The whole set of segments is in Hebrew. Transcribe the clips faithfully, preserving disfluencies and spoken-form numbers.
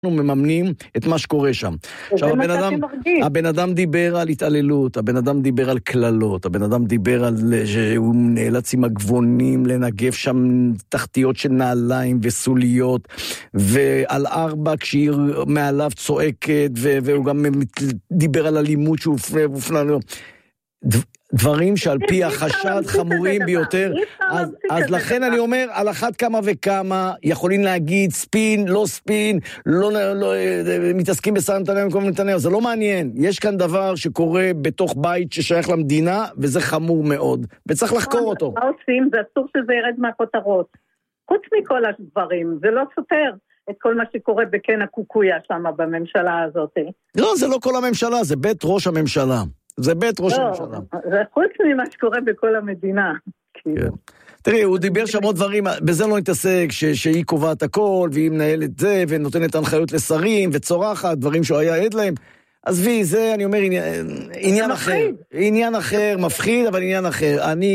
אנחנו מממנים את מה שקורה שם. עכשיו, הבן אדם, הבן אדם דיבר על התעללות, הבן אדם דיבר על כללות, הבן אדם דיבר על שהוא נאלץ עם הגבונים לנגף שם תחתיות של נעליים וסוליות, ועל ארבע כשהיא מעליו צועקת, והוא גם דיבר על אלימות שהוא הופנה לו. דברים שעל פי החשד חמורים ביותר, אז, אז לכן אני אומר, על אחת כמה וכמה יכולים להגיד ספין, לא ספין, לא, לא, מתעסקים בשר נתניהו במקום נתניהו, זה לא מעניין. יש כאן דבר שקורה בתוך בית ששייך למדינה, וזה חמור מאוד, וצריך לחקור אותו. מה עושים? זה אסור שזה ירד מהכותרות. חוץ מכל הדברים, זה לא סותר את כל מה שקורה בכן הקוקויה שם בממשלה הזאת. לא, זה לא כל הממשלה, זה בית ראש הממשלה. זה בית ראש הממשלה. זה חוץ ממה שקורה בכל המדינה. תראי, הוא דיבר שם עוד דברים, בזה לא נתעסק, שהיא קובעת הכל, והיא מנהלת זה, ונותנת הנחיות לשרים, וצורחת, דברים שהוא היה עד להם. אז וי, זה, אני אומר, עניין אחר. עניין אחר, מפחיד, אבל עניין אחר. אני,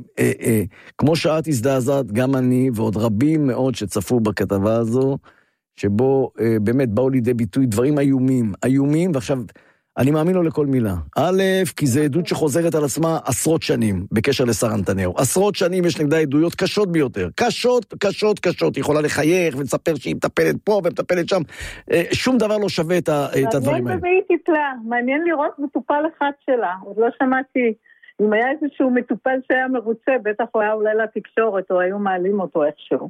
כמו שאת הזדעזעת, גם אני, ועוד רבים מאוד שצפו בכתבה הזו, שבו באמת באו לידי ביטוי דברים איומים, איומים, ועכשיו אני מאמין לו לכל מילה. א', כי זה עדות שחוזרת על עצמה עשרות שנים, בקשר לשר נתניהו. עשרות שנים יש נגדה עדויות קשות ביותר. קשות, קשות, קשות. היא יכולה לחייך ולספר שהיא מטפלת פה ומטפלת שם. שום דבר לא שווה את הדברים האלה. מעניין והיא טיפלה. מעניין לראות מטופל אחד שלה. עוד לא שמעתי. אם היה איזשהו מטופל שהיה מרוצה, בטח הוא היה אולי לתקשורת, או היו מעלים אותו איכשהו.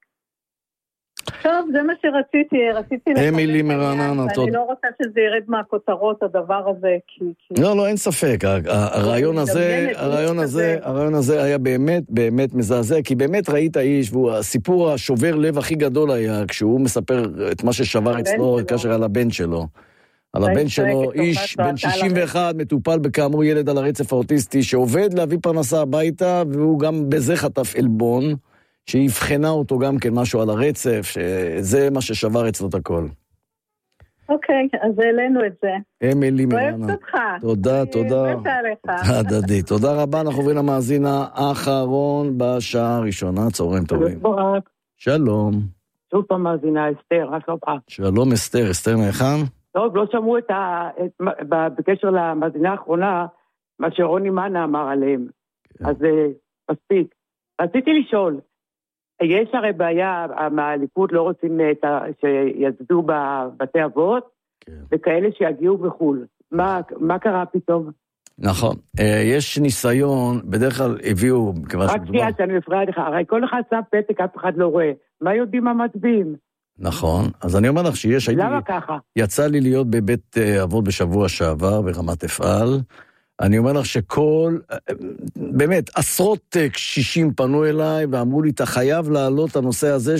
טוב, זה מה שרציתי, רציתי... אמילי מרעננה, טוב. אני לא רוצה שזה ירד מהכותרות, הדבר הזה, כי... לא, לא, אין ספק. הרעיון הזה, הרעיון הזה, הרעיון הזה היה באמת, באמת מזעזע, כי באמת ראית איש, והסיפור השובר לב הכי גדול היה, כשהוא מספר את מה ששבר אצלו, כאשר על הבן שלו. על הבן שלו, איש בן שישים ואחת, מטופל בכאמור ילד על הרצף האוטיסטי, שעובד להביא פרנסה הביתה, והוא גם בזה חטף אלבון, שהבחנה אותו גם כן משהו על הרצף, שזה מה ששבר אצלו את הכל. אוקיי, אז העלינו את זה. אמילי מרעננה. אוהבת אותך. תודה, תודה. מתה עליך. הדדי. תודה רבה, אנחנו עוברים למאזין האחרון בשעה הראשונה, צהריים טובים. שלום. שוב פעם מאזינה, אסתר, רק לא פעם. שלום אסתר, אסתר מהיכן? טוב, לא שמעו את ה... בקשר למאזינה האחרונה, מה שרוני מנה אמר עליהם. אז מספיק. רציתי לשאול, יש הרי בעיה, מהליכוד לא רוצים שיצדו בבתי אבות, וכאלה שיגיעו בחול. מה, מה קרה פתאום? נכון. יש ניסיון, בדרך כלל הביאו... רק שנייה, שאני מפריעה לך, הרי כל אחד שם פתק, אף אחד לא רואה. מה יודעים המצביעים? נכון. אז אני אומר לך שיש... למה ככה? יצא לי להיות בבית אבות בשבוע שעבר, ברמת אפעל, אני אומר לך שכל, באמת, עשרות קשישים פנו אליי ואמרו לי, אתה חייב להעלות את הנושא הזה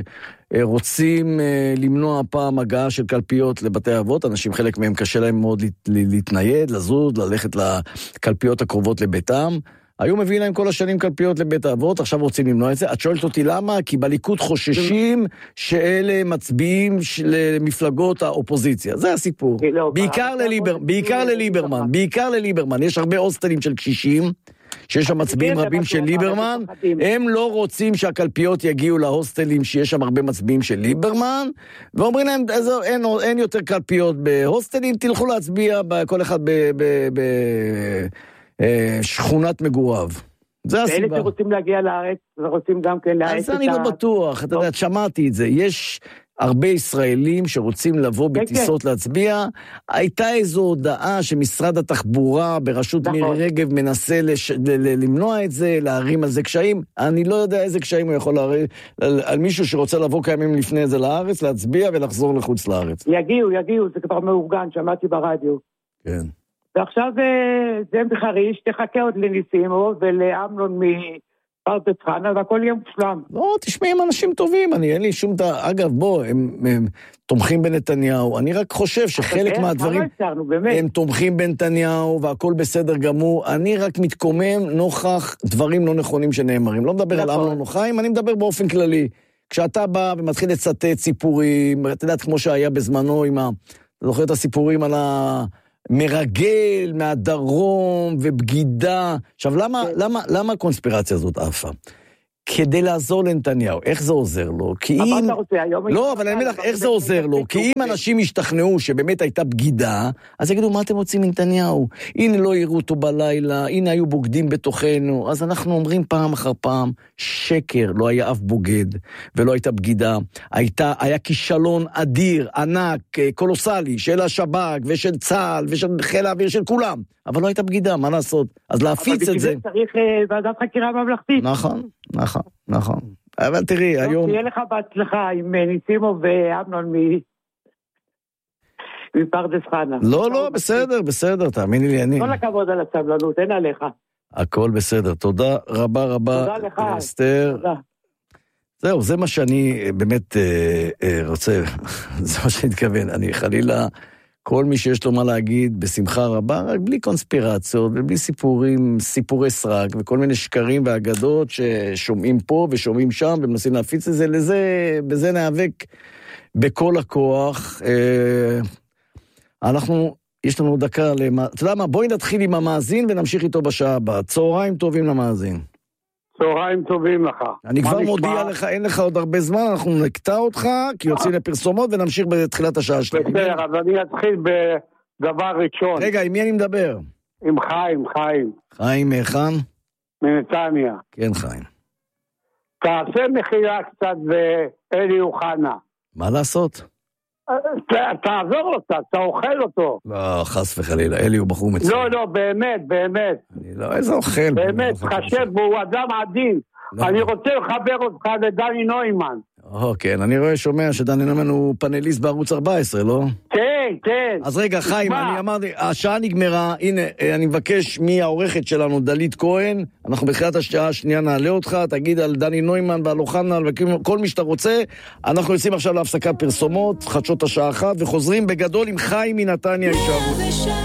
שרוצים למנוע פעם הגעה של קלפיות לבתי אבות, אנשים חלק מהם קשה להם מאוד להתנייד, לזוז, ללכת לקלפיות הקרובות לביתם, היו מביאים להם כל השנים קלפיות לבית האבות, עכשיו רוצים למנוע את זה. את שואלת אותי למה? כי בליכוד חוששים שאלה מצביעים למפלגות האופוזיציה. זה הסיפור. בעיקר לליברמן, בעיקר לליברמן, בעיקר לליברמן. יש הרבה הוסטלים של קשישים, שיש שם מצביעים רבים של ליברמן, הם לא רוצים שהקלפיות יגיעו להוסטלים שיש שם הרבה מצביעים של ליברמן, ואומרים להם, אין, אין יותר קלפיות בהוסטלים, תלכו להצביע כל אחד ב... ב, ב שכונת מגוריו. זה הסיבה. ואלה שרוצים להגיע לארץ, ורוצים גם כן לארץ את ה... אז אני לא בטוח, אתה יודע, שמעתי את זה. יש הרבה ישראלים שרוצים לבוא בטיסות להצביע. הייתה איזו הודעה שמשרד התחבורה בראשות מירי רגב מנסה למנוע את זה, להרים על זה קשיים. אני לא יודע איזה קשיים הוא יכול להרים על מישהו שרוצה לבוא כמה ימים לפני זה לארץ, להצביע ולחזור לחוץ לארץ. יגיעו, יגיעו, זה כבר מאורגן, שמעתי ברדיו. כן. ועכשיו זה בחריש, תחכה עוד לניסימו ולאמנון מפרדס חנה, והכל יהיה מושלם. לא, תשמעי, הם אנשים טובים, אני אין לי שום... אגב, בוא, הם, הם תומכים בנתניהו, אני רק חושב שחלק מהדברים... הם תומכים בנתניהו, והכל בסדר גמור, אני רק מתקומם נוכח דברים לא נכונים שנאמרים. לא מדבר על אמנון אוחיים, אני מדבר באופן כללי. כשאתה בא ומתחיל לצטט סיפורים, אתה יודעת, כמו שהיה בזמנו עם ה... אתה זוכר את הסיפורים על ה... מרגל מהדרום ובגידה. עכשיו, למה, למה, למה הקונספירציה הזאת עפה? כדי לעזור לנתניהו. איך זה עוזר לו? כי אם... לא, אבל אני אומר לך, איך זה עוזר לו? כי אם אנשים ישתכנעו שבאמת הייתה בגידה, אז יגידו, מה אתם רוצים מנתניהו? הנה לא יראו אותו בלילה, הנה היו בוגדים בתוכנו. אז אנחנו אומרים פעם אחר פעם, שקר, לא היה אף בוגד, ולא הייתה בגידה. הייתה, היה כישלון אדיר, ענק, קולוסלי, של השב"כ ושל צה"ל ושל חיל האוויר של כולם. אבל לא הייתה בגידה, מה לעשות? אז להפיץ את זה. אבל צריך ועדת חקירה ממלכתית. נכון, נכון, נכון. אבל תראי, היום... תהיה לך בהצלחה עם ניסימו ואמנון מפרדס חנה. לא, לא, בסדר, בסדר, תאמיני לי, אני... כל הכבוד על הסבלנות, אין עליך. הכל בסדר, תודה רבה רבה. תודה לך. אסתר. תודה. זהו, זה מה שאני באמת אה, אה, רוצה, זה מה שאני מתכוון. אני חלילה, כל מי שיש לו מה להגיד בשמחה רבה, רק בלי קונספירציות ובלי סיפורים, סיפורי סרק וכל מיני שקרים ואגדות ששומעים פה ושומעים שם ומנסים להפיץ את זה, לזה, בזה נאבק בכל הכוח. אה, אנחנו, יש לנו דקה, למה, אתה יודע מה, בואי נתחיל עם המאזין ונמשיך איתו בשעה הבאה. צהריים טובים למאזין. צהריים טובים לך. אני כבר מודיע לך, אין לך עוד הרבה זמן, אנחנו נקטע אותך, כי יוצאים לפרסומות ונמשיך בתחילת השעה שלי. בסדר, אז אני אתחיל בדבר ראשון. רגע, עם מי אני מדבר? עם חיים, חיים. חיים מאיכן? מנתניה. כן, חיים. תעשה מחירה קצת ואלי אוחנה. מה לעשות? תעזור לו קצת, אתה אוכל אותו. לא, חס וחלילה, אלי הוא בחור מצוין. לא, לא, באמת, באמת. אני לא, איזה אוכל. באמת, חשב, הוא אדם עדין. אני רוצה לחבר אותך לדני נוימן. או, כן, אני רואה, שומע שדני נוימן הוא פאנליסט בערוץ ארבע עשרה, לא? כן, כן. אז רגע, חיים, אני אמרתי, השעה נגמרה, הנה, אני מבקש מהעורכת שלנו, דלית כהן, אנחנו בתחילת השעה השנייה נעלה אותך, תגיד על דני נוימן ועל אוחנה, וכל מי שאתה רוצה, אנחנו יוצאים עכשיו להפסקת פרסומות, חדשות השעה אחת, וחוזרים בגדול עם חיים מנתניה ישארו.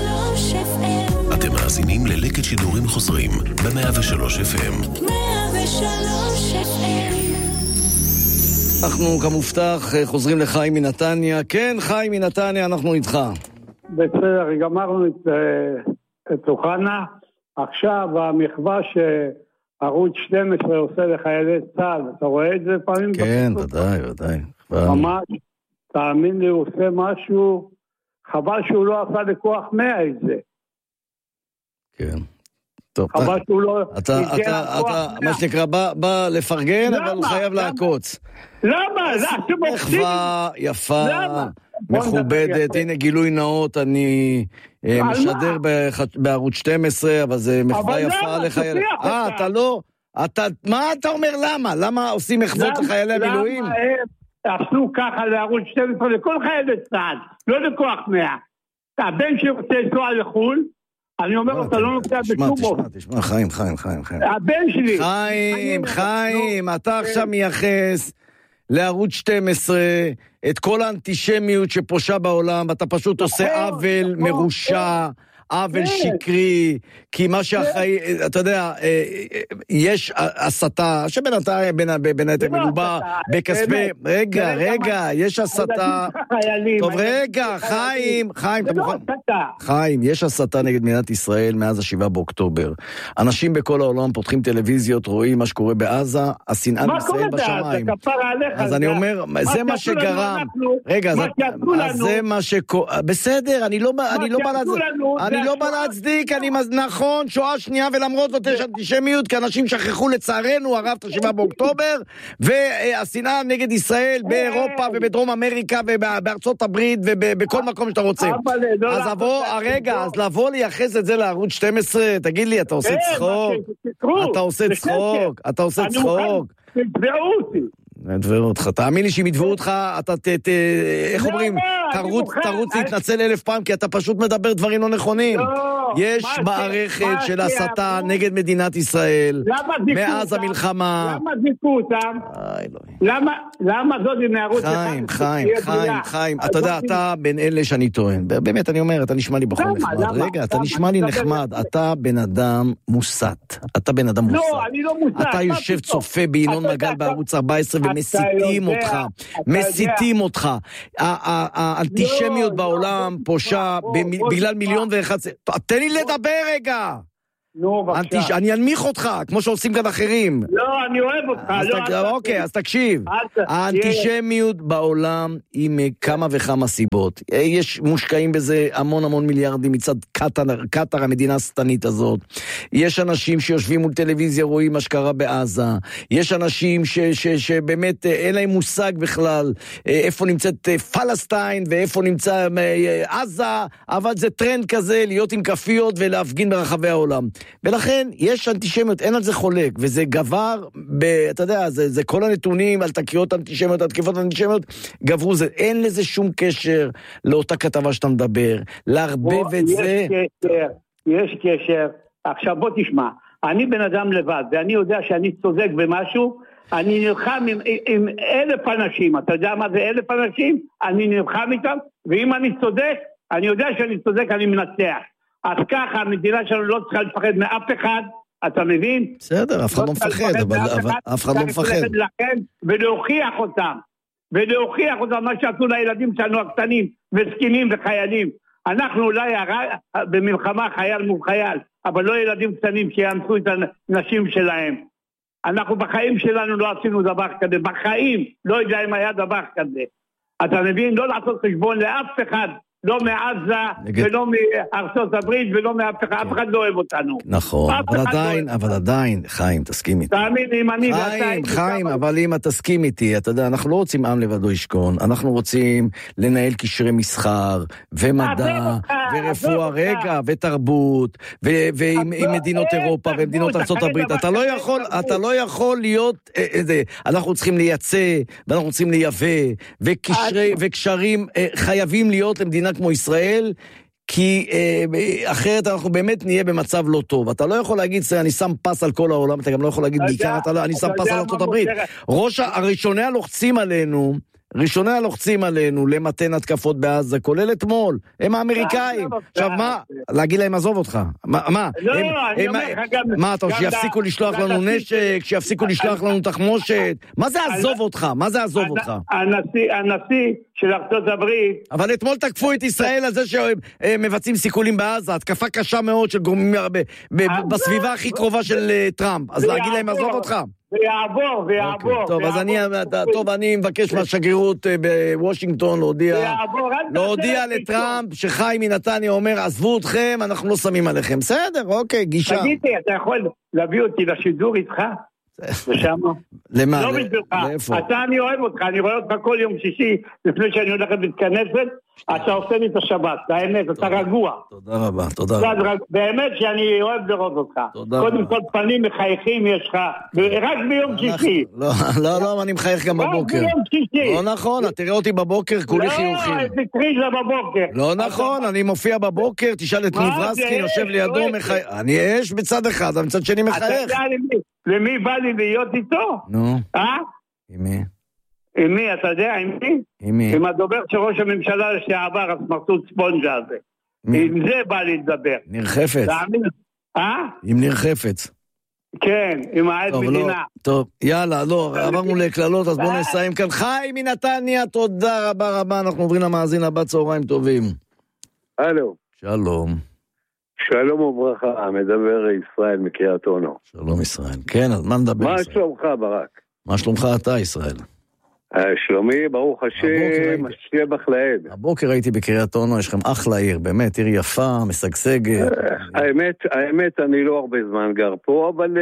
אתם מאזינים ללקט שידורים חוזרים, ב-מאה ושלוש אף אם. מאה ושלוש אף אם. אנחנו כמובטח חוזרים לחיים מנתניה. כן, חיים מנתניה, אנחנו איתך. בסדר, גמרנו את, את אוחנה. עכשיו המחווה שערוץ שתים עשרה עושה לחיילי צה"ל, אתה רואה את זה פעמים? כן, ודאי, ודאי. ממש, תאמין לי, הוא עושה משהו, חבל שהוא לא עשה לכוח מאה את זה. כן. טוב, חבל שהוא לא... אתה, אתה, אתה, מה שנקרא, בא, בא לפרגן, אבל הוא חייב לעקוץ. למה? מחווה יפה, מכובדת, הנה גילוי נאות, אני משדר בערוץ שתים עשרה, אבל זה מחווה יפה לחיילי... אה, אתה לא... מה אתה אומר למה? למה עושים מחוות לחיילי המילואים? למה הם עשו ככה לערוץ שתים עשרה לכל חיילי צה"ל, לא לכוח מאה. הבן שרוצה לנסוע לחו"ל, אני אומר לו, אתה לא נוקע בשום אופן. תשמע, תשמע, חיים, חיים, חיים, חיים. הבן שלי. חיים, חיים, אתה עכשיו מייחס לערוץ שתים עשרה את כל האנטישמיות שפושה בעולם, אתה פשוט עושה עוול מרושע, עוול שקרי, כי מה שאחראי, אתה יודע, יש הסתה, שבינתיים, בין היתר מלובה, בכספי, רגע, רגע, יש הסתה, טוב, רגע, חיים, חיים, אתה מוכן? חיים, יש הסתה נגד מדינת ישראל מאז השבעה באוקטובר. אנשים בכל העולם פותחים טלוויזיות, רואים מה שקורה בעזה, השנאה בישראל בשמיים. אז אני אומר, זה מה שגרם, רגע, זה מה שקורה, בסדר, אני לא בא להצדיק, אני לא בא להצדיק, אני נכון, שואה שנייה, ולמרות זאת יש אנטישמיות, כי אנשים שכחו לצערנו הרב את השבעה באוקטובר, והשנאה נגד ישראל באירופה ובדרום אמריקה ובארצות הברית ובכל מקום שאתה רוצה. אז לבוא, הרגע, אז לבוא לייחס את זה לערוץ שתים עשרה, תגיד לי, אתה עושה צחוק? אתה עושה צחוק? אתה עושה צחוק? תתבעו אותי. נדבר אותך, תאמין לי שאם ידבעו אותך, אתה ת... איך אומרים? תרוץ להתנצל אלף פעם, כי אתה פשוט מדבר דברים לא נכונים. יש מערכת של הסתה נגד מדינת ישראל, מאז המלחמה. למה זיקו אותם? למה זאת עם הערוץ? חיים, חיים, חיים, חיים. אתה יודע, אתה בין אלה שאני טוען. באמת, אני אומר, אתה נשמע לי בחור נחמד. רגע, אתה נשמע לי נחמד. אתה בן אדם מוסת. אתה בן אדם מוסת. לא, אני לא מוסת. אתה יושב צופה בינון מגל בערוץ ארבע עשרה ומסיתים אותך. מסיתים אותך. האנטישמיות בעולם פושה בגלל מיליון ואחד... תן לי לדבר רגע. נו, בבקשה. אני אנמיך אותך, כמו שעושים כאן אחרים. לא, אני אוהב אותך. אוקיי, אז תקשיב. האנטישמיות בעולם היא מכמה וכמה סיבות. יש מושקעים בזה המון המון מיליארדים מצד קטר, המדינה הסטנית הזאת. יש אנשים שיושבים מול טלוויזיה, רואים מה שקרה בעזה. יש אנשים שבאמת אין להם מושג בכלל איפה נמצאת פלסטין ואיפה נמצא עזה, אבל זה טרנד כזה להיות עם כפיות ולהפגין ברחבי העולם. ולכן יש אנטישמיות, אין על זה חולק, וזה גבר, ב, אתה יודע, זה, זה כל הנתונים על תקריות אנטישמיות, על תקיפות אנטישמיות, גברו זה, אין לזה שום קשר לאותה כתבה שאתה מדבר, להרבב את יש זה. קשר, יש קשר, עכשיו בוא תשמע, אני בן אדם לבד, ואני יודע שאני צודק במשהו, אני נלחם עם, עם אלף אנשים, אתה יודע מה זה אלף אנשים? אני נלחם איתם, ואם אני צודק, אני יודע שאני צודק, אני מנצח. אז ככה, המדינה שלנו לא צריכה לפחד מאף אחד, אתה מבין? בסדר, אף אחד לא מפחד, אבל אף אחד לא מפחד. ולהוכיח אותם, ולהוכיח אותם מה שעשו לילדים שלנו הקטנים, וסקינים וחיילים. אנחנו אולי במלחמה חייל מול חייל, אבל לא ילדים קטנים שיאנסו את הנשים שלהם. אנחנו בחיים שלנו לא עשינו דבר כזה, בחיים לא יודע אם היה דבר כזה. אתה מבין? לא לעשות חשבון לאף אחד, לא מעזה ולא מארצות הברית ולא מאף אחד, אף אחד לא אוהב אותנו. נכון, אבל עדיין, אבל עדיין, חיים, תסכים איתי. תאמין לי, אם אני... חיים, חיים, אבל אם אתה תסכים איתי, אתה יודע, אנחנו לא רוצים עם לבדו ישכון, אנחנו רוצים לנהל קשרי מסחר, ומדע, ורפואה, רגע, ותרבות, ועם מדינות אירופה, ומדינות ארצות הברית. אתה לא יכול, אתה לא יכול להיות, אנחנו צריכים לייצא, ואנחנו צריכים לייבא, וקשרים חייבים להיות למדינה כמו ישראל, כי אה, אחרת אנחנו באמת נהיה במצב לא טוב. אתה לא יכול להגיד, אני שם פס על כל העולם, אתה גם לא יכול להגיד, בעיקר אתה לא, אני שם פס על ארצות הברית. ראש הראשוני הלוחצים עלינו, ראשוני הלוחצים עלינו למתן התקפות בעזה, כולל אתמול, הם האמריקאים. עכשיו מה? להגיד להם עזוב אותך. מה? מה, אתה שיפסיקו לשלוח לנו נשק, שיפסיקו לשלוח לנו תחמושת? מה זה עזוב אותך? מה זה עזוב אותך? הנשיא של ארצות הברית... אבל אתמול תקפו את ישראל על זה שמבצעים סיכולים בעזה, התקפה קשה מאוד של גורמים בסביבה הכי קרובה של טראמפ. אז להגיד להם עזוב אותך. ויעבור, ויעבור. טוב, אז אני, טוב, אני מבקש מהשגרירות בוושינגטון להודיע, להודיע לטראמפ שחיים מנתניה אומר, עזבו אתכם, אנחנו לא שמים עליכם. בסדר, אוקיי, גישה. תגידי, אתה יכול להביא אותי לשידור איתך? ושם? למה? לא בשבילך. לאיפה? אתה, אני אוהב אותך, אני רואה אותך כל יום שישי, לפני שאני הולך להתכנסת, אתה עושה לי את השבת, האמת, אתה רגוע. תודה רבה, תודה רבה. באמת שאני אוהב לראות אותך. קודם כל פנים מחייכים יש לך, רק ביום שישי. לא, לא, לא, אני מחייך גם בבוקר. רק ביום שישי. לא נכון, תראה אותי בבוקר, כולי חיוכים. לא, איזה קריזה בבוקר. לא נכון, אני מופיע בבוקר, תשאל את ניברסקי, יושב לידו, מחייך. אני אש בצד אחד, אבל מצד שני מחייך. אתה יודע למי בא לי להיות איתו? נו. אה? עם מי? עם מי, אתה יודע, עם מי? עם מי? עם הדובר של ראש הממשלה לשעבר, הסמרטוט ספונג'ה הזה. עם זה בא לי לדבר. ניר חפץ. אה? עם ניר חפץ. כן, עם העד מדינה. טוב, יאללה, לא, עברנו לכללות, אז בואו נסיים כאן. חי מנתניה, תודה רבה רבה, אנחנו עוברים למאזין הבא, צהריים טובים. הלו. שלום. שלום וברכה, מדבר ישראל מקריית אונו. שלום ישראל. כן, אז מה נדבר? מה שלומך ברק? מה שלומך אתה ישראל? שלומי, ברוך השם, שיהיה בחלעד. הבוקר הייתי בקריית אונו, יש לכם אחלה עיר, באמת, עיר יפה, משגשגת. האמת, האמת, אני לא הרבה זמן גר פה, אבל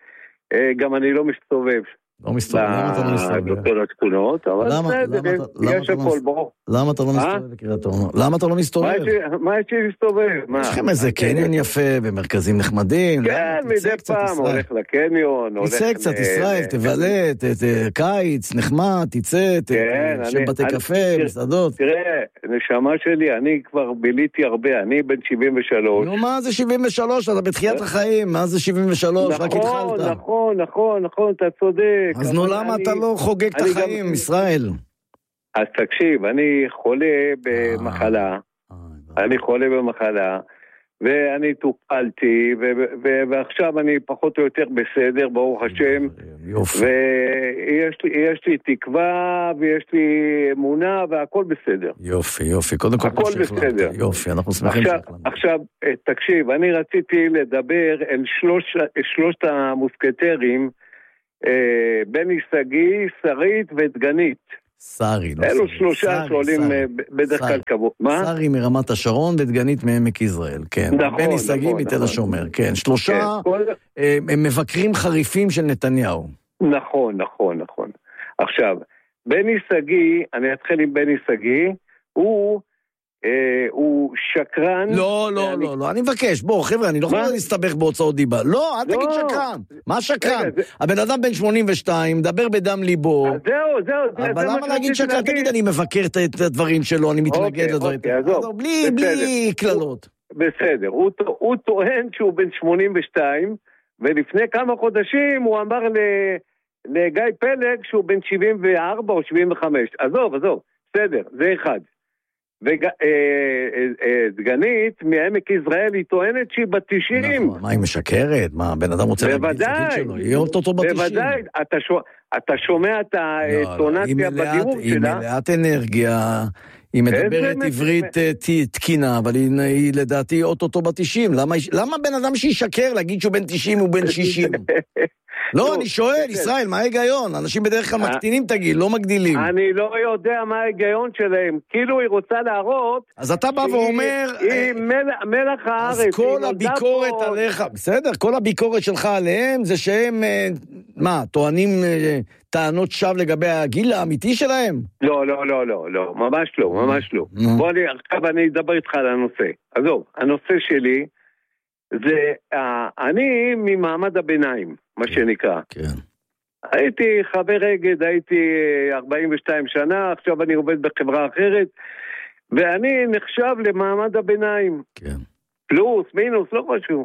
גם אני לא מסתובב. לא מסתובב, למה אתה לא מסתובב? בכל התכונות, אבל בסדר, יש הכל ברוך. למה אתה לא מסתובב בקריית אונו? למה אתה לא מסתובב? מה יש לי להסתובב? יש לכם איזה קניון יפה, במרכזים נחמדים. כן, מדי פעם, הולך לקניון. תצא קצת ישראל, תבלה, קיץ, נחמד, תצא, תשב בתי קפה, מסעדות. תראה, נשמה שלי, אני כבר ביליתי הרבה, אני בן שבעים ושלוש. נו, מה זה שבעים ושלוש? אתה בתחיית החיים, מה זה שבעים ושלוש? רק התחלת. נכון, נכון, נכון, אתה צודק. אז נו, למה אתה לא חוגג את החיים, ישראל? אז תקשיב, אני חולה במחלה, אני חולה במחלה, ואני טופלתי, ו- ו- ועכשיו אני פחות או יותר בסדר, ברוך השם. יופי. ויש לי, יש לי תקווה, ויש לי אמונה, והכל בסדר. יופי, יופי. קודם כל, הכל בסדר. יופי, אנחנו שמחים עכשיו, שהחלמת. עכשיו, תקשיב, אני רציתי לדבר אל שלוש, שלושת המוסקטרים, אה, בני סגי, שרית ודגנית. שרי, לא אלו שרי. שלושה שרי, שעולים שרי. בדרך כלל כבוד. מה? שרי מרמת השרון ודגנית מעמק יזרעאל, כן. נכון, בני שגיא נכון, מתל נכון. השומר, כן. שלושה כן, כל... אה, הם מבקרים חריפים של נתניהו. נכון, נכון, נכון. עכשיו, בני שגיא, אני אתחיל עם בני שגיא, הוא, אה, הוא שקרן. לא, לא, ואני... לא, לא, אני מבקש, בוא, חבר'ה, אני לא יכול להסתבך בהוצאות דיבה. לא, אל לא. תגיד שקרן. מה שקרן? רגע, זה... הבן אדם בן שמונים ושתיים, מדבר בדם ליבו. אז זהו, זהו. אבל למה להגיד שקרן? תגיד, אני מבקר את הדברים שלו, אני מתנגד אוקיי, לדברים. אוקיי, עזוב. בלי, בלי כללות. בסדר, הוא, הוא טוען שהוא בן שמונים ושתיים, ולפני כמה חודשים הוא אמר ל... לגיא פלג שהוא בן שבעים וארבע או שבעים וחמש. עזוב, עזוב, בסדר, זה אחד. ודגנית מעמק יזרעאל היא טוענת שהיא בת תשעים. נכון, מה, היא משקרת? מה, בן אדם רוצה להגיד את זה שלו? היא אוטוטו בת תשעים. בוודאי, אתה שומע את הטונציה בדיבור שלה. היא מלאת אנרגיה, היא מדברת עברית תקינה, אבל היא לדעתי אוטוטו בת תשעים. למה בן אדם שישקר להגיד שהוא בן תשעים הוא בן שישים? לא, אני שואל, ישראל, מה ההיגיון? אנשים בדרך כלל מקטינים את הגיל, לא מגדילים. אני לא יודע מה ההיגיון שלהם. כאילו היא רוצה להראות... אז אתה בא ואומר... היא מלח הארץ. אז כל הביקורת עליך... בסדר, כל הביקורת שלך עליהם זה שהם... מה, טוענים טענות שווא לגבי הגיל האמיתי שלהם? לא, לא, לא, לא, לא, ממש לא, ממש לא. בוא אני, עכשיו אני אדבר איתך על הנושא. עזוב, הנושא שלי זה... אני ממעמד הביניים. מה שנקרא. כן. הייתי חבר אגד, הייתי ארבעים ושתיים שנה, עכשיו אני עובד בחברה אחרת, ואני נחשב למעמד הביניים. כן. פלוס, מינוס, לא חשוב.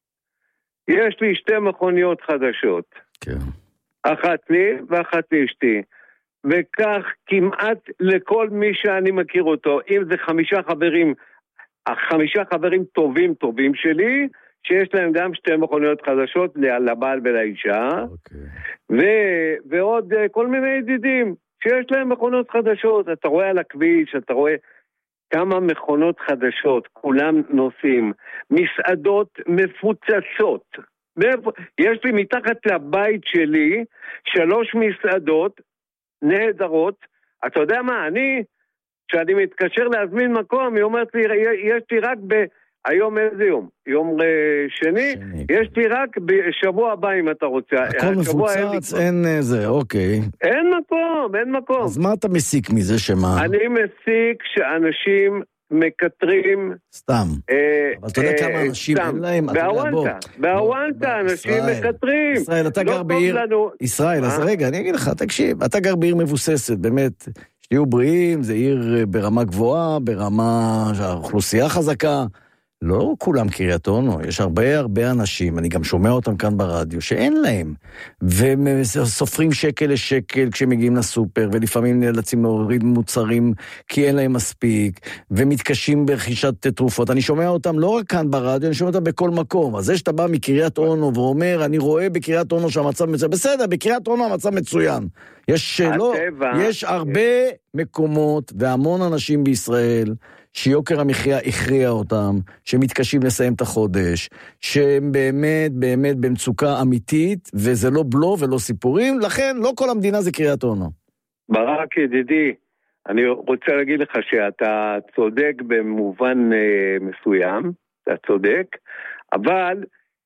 יש לי שתי מכוניות חדשות. כן. אחת לי ואחת לאשתי. וכך כמעט לכל מי שאני מכיר אותו, אם זה חמישה חברים, חמישה חברים טובים טובים שלי, שיש להם גם שתי מכוניות חדשות לבעל ולאישה, okay. ו- ועוד uh, כל מיני ידידים שיש להם מכונות חדשות. אתה רואה על הכביש, אתה רואה כמה מכונות חדשות, כולם נוסעים, מסעדות מפוצצות. יש לי מתחת לבית שלי שלוש מסעדות נהדרות. אתה יודע מה, אני, כשאני מתקשר להזמין מקום, היא אומרת לי, יש לי רק ב... היום איזה יום? יום שני? שני. יש לי רק בשבוע הבא אם אתה רוצה. הכל מפוצץ, אין זה, אוקיי. אין מקום, אין מקום. אז מה אתה מסיק מזה שמה? אני מסיק שאנשים מקטרים... סתם. אה, אבל אתה יודע אה, כמה אנשים סתם. אין להם... בהוואנטה, בהוואנטה אנשים ישראל, מקטרים. ישראל, אתה לא גר בעיר... לנו... ישראל, מה? אז רגע, אני אגיד לך, תקשיב, אתה גר בעיר מבוססת, באמת, שתהיו בריאים, זה עיר ברמה גבוהה, ברמה שהאוכלוסייה חזקה. לא כולם קריית אונו, יש הרבה הרבה אנשים, אני גם שומע אותם כאן ברדיו, שאין להם, והם סופרים שקל לשקל כשמגיעים לסופר, ולפעמים נאלצים להוריד מוצרים כי אין להם מספיק, ומתקשים ברכישת תרופות. אני שומע אותם לא רק כאן ברדיו, אני שומע אותם בכל מקום. אז זה שאתה בא מקריית אונו ואומר, אני רואה בקריית אונו שהמצב מצוין, בסדר, בקריית אונו המצב מצוין. יש, לא, יש הרבה מקומות והמון אנשים בישראל, שיוקר המחיה הכריע אותם, שמתקשים לסיים את החודש, שהם באמת, באמת במצוקה אמיתית, וזה לא בלו ולא סיפורים, לכן לא כל המדינה זה קריית אונו. ברק ידידי, אני רוצה להגיד לך שאתה צודק במובן אה, מסוים, אתה צודק, אבל...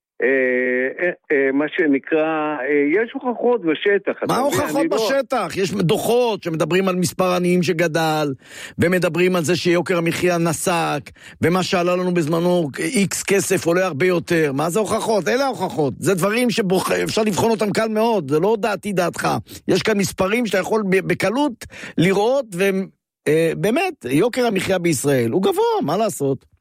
אה, אה, אה, מה שנקרא, אה, יש הוכחות בשטח. מה הוכחות בשטח? לא... יש דוחות שמדברים על מספר עניים שגדל, ומדברים על זה שיוקר המחיה נסק, ומה שעלה לנו בזמנו איקס כסף עולה הרבה יותר. מה זה הוכחות? אלה ההוכחות. זה דברים שאפשר לבחון אותם קל מאוד, זה לא דעתי דעתך. יש כאן מספרים שאתה יכול בקלות לראות, ובאמת, יוקר המחיה בישראל הוא גבוה, מה לעשות?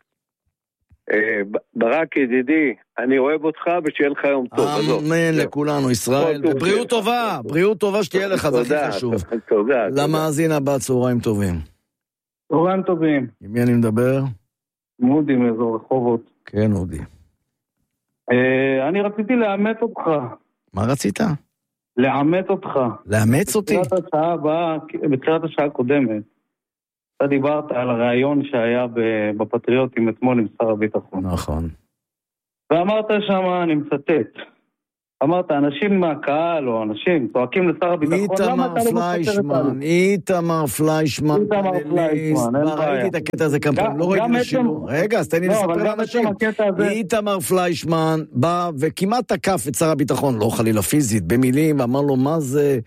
ברק ידידי, אני אוהב אותך ושיהיה לך יום טוב. אמן לכולנו, ישראל. בריאות טובה, בריאות טובה שתהיה לך, זה הכי חשוב. תודה. למאזין הבא, צהריים טובים. צהריים טובים. עם מי אני מדבר? מודי מאזור רחובות. כן, אודי. אני רציתי לאמץ אותך. מה רצית? לאמץ אותך. לאמץ אותי? בתחילת השעה הבאה, בתחילת השעה הקודמת, אתה דיברת על הרעיון שהיה בפטריוטים אתמול עם שר הביטחון. נכון. ואמרת שם, אני מצטט, אמרת, אנשים מהקהל או אנשים צועקים לשר הביטחון, למה אתה לא מצטט אותנו? איתמר פליישמן, איתמר פליישמן, אין בעיה. ראיתי את הקטע הזה כמה פעמים, לא ראיתי לשילוב. רגע, אז תן לי לספר לאנשים. איתמר פליישמן בא וכמעט תקף את שר הביטחון, לא חלילה פיזית, במילים, אמר לו מה זה...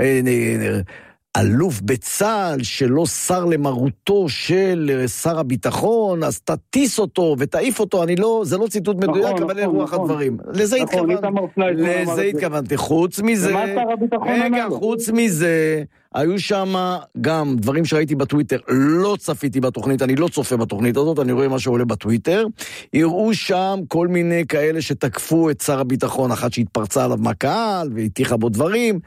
אלוף בצה"ל שלא שר למרותו של שר הביטחון, אז תטיס אותו ותעיף אותו, אני לא, זה לא ציטוט מדויק, נכון, אבל נכון, רוח נכון. הדברים. לזה נכון, התכוונתי. לזה התכוונתי. חוץ מזה, רגע, חוץ מזה, היו שם גם דברים שראיתי בטוויטר, לא צפיתי בתוכנית, אני לא צופה בתוכנית הזאת, אני רואה מה שעולה בטוויטר, הראו שם כל מיני כאלה שתקפו את שר הביטחון, אחת שהתפרצה עליו מהקהל, והתיחה בו דברים,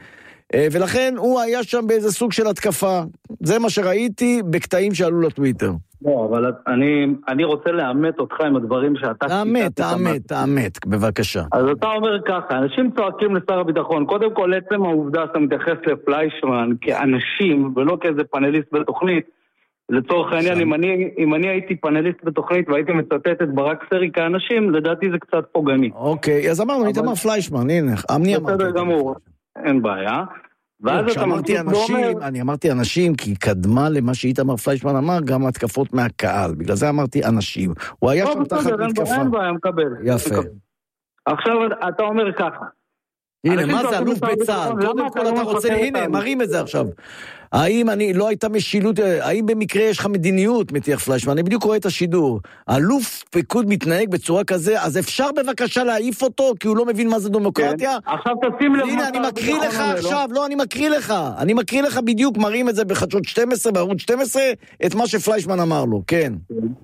ולכן הוא היה שם באיזה סוג של התקפה. זה מה שראיתי בקטעים שעלו לטוויטר. לא, אבל אני, אני רוצה לאמת אותך עם הדברים שאתה... תאמת, תאמת, תאמת, בבקשה. אז אתה אומר ככה, אנשים צועקים לשר הביטחון, קודם כל עצם העובדה שאתה מתייחס לפליישמן כאנשים, ולא כאיזה פאנליסט בתוכנית, לצורך העניין, אם אני, אם אני הייתי פאנליסט בתוכנית והייתי מצטט את ברק סרי כאנשים, לדעתי זה קצת פוגעני. אוקיי, אז אמרנו, היית אמר פליישמן, הנה, אני אמרתי. בסדר גמור. אין בעיה. כשאמרתי אנשים, אני אמרתי אנשים, כי קדמה למה שאיתמר פליישמן אמר, גם התקפות מהקהל, בגלל זה אמרתי אנשים. הוא היה שם תחת מתקפה. אין בעיה, מקבל. יפה. עכשיו אתה אומר ככה. הנה, מה זה אלוף בצה"ל? קודם כל אתה רוצה, הנה, מראים את זה עכשיו. האם אני, לא הייתה משילות, האם במקרה יש לך מדיניות, מתיח פליישמן? אני בדיוק רואה את השידור. אלוף פיקוד מתנהג בצורה כזה, אז אפשר בבקשה להעיף אותו, כי הוא לא מבין מה זה דמוקרטיה? עכשיו תשים לב... הנה, אני מקריא לך עכשיו, לא, אני מקריא לך. אני מקריא לך בדיוק, מראים את זה בחדשות שתים עשרה, בערוץ שתים עשרה, את מה שפליישמן אמר לו, כן.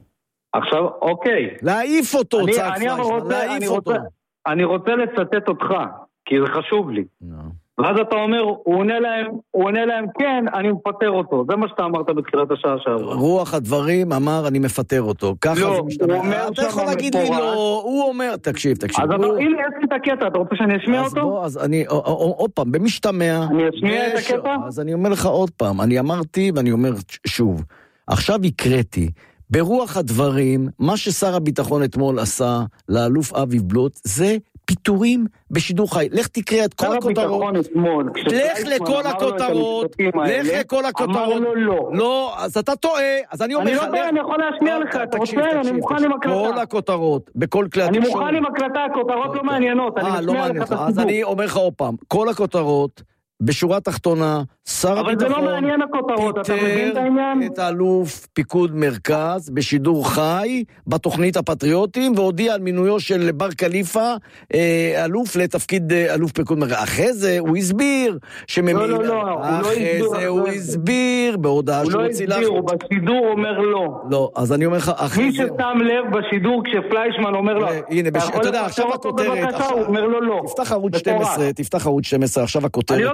עכשיו, אוקיי. להעיף אותו, צעק פליישמן, להעיף אותו. אני רוצה לצטט אותך. כי זה חשוב לי. ואז אתה אומר, הוא עונה להם, הוא עונה להם, כן, אני מפטר אותו. זה מה שאתה אמרת בתחילת השעה שעברה. רוח הדברים אמר, אני מפטר אותו. ככה זה משתמע. אתה יכול להגיד לי, לא, הוא אומר, תקשיב, תקשיב. אז הנה, יש לי את הקטע, אתה רוצה שאני אשמיע אותו? אז בוא, אז אני, עוד פעם, במשתמע. אני אשמיע את הקטע? אז אני אומר לך עוד פעם, אני אמרתי ואני אומר שוב, עכשיו הקראתי, ברוח הדברים, מה ששר הביטחון אתמול עשה לאלוף אביב בלוט, זה פיטורים בשידור חי. לך תקרא את כל הכותרות. לך לכל הכותרות. לך לכל הכותרות. אמר לו לא. לא, אז אתה טועה. אז אני אומר לך... אני לא טועה, אני יכול להשמיע לך. אתה רוצה? אני מוכן עם הקלטה. כל הכותרות, בכל כלי התקשורת. אני מוכן עם הקלטה, הכותרות לא מעניינות. אה, לא מעניין לך. אז אני אומר לך עוד פעם, כל הכותרות, בשורה תחתונה, שר הביטחון פיטר את האלוף פיקוד מרכז בשידור חי בתוכנית הפטריוטים, והודיע על מינויו של בר קליפה אלוף לתפקיד אלוף פיקוד מרכז. אחרי זה הוא הסביר שממין... לא, לא, לא, אחרי זה הוא הסביר בהודעה שהוא הוציא לך. הוא לא הסביר, הוא בשידור אומר לא. לא, אז אני אומר לך, מי ששם לב בשידור כשפליישמן אומר לו, הנה, אתה יודע, עכשיו הכותרת, הוא אומר לו לא. תפתח ערוץ שתים עשרה, תפתח ערוץ שתים עשרה, עכשיו הכותרת.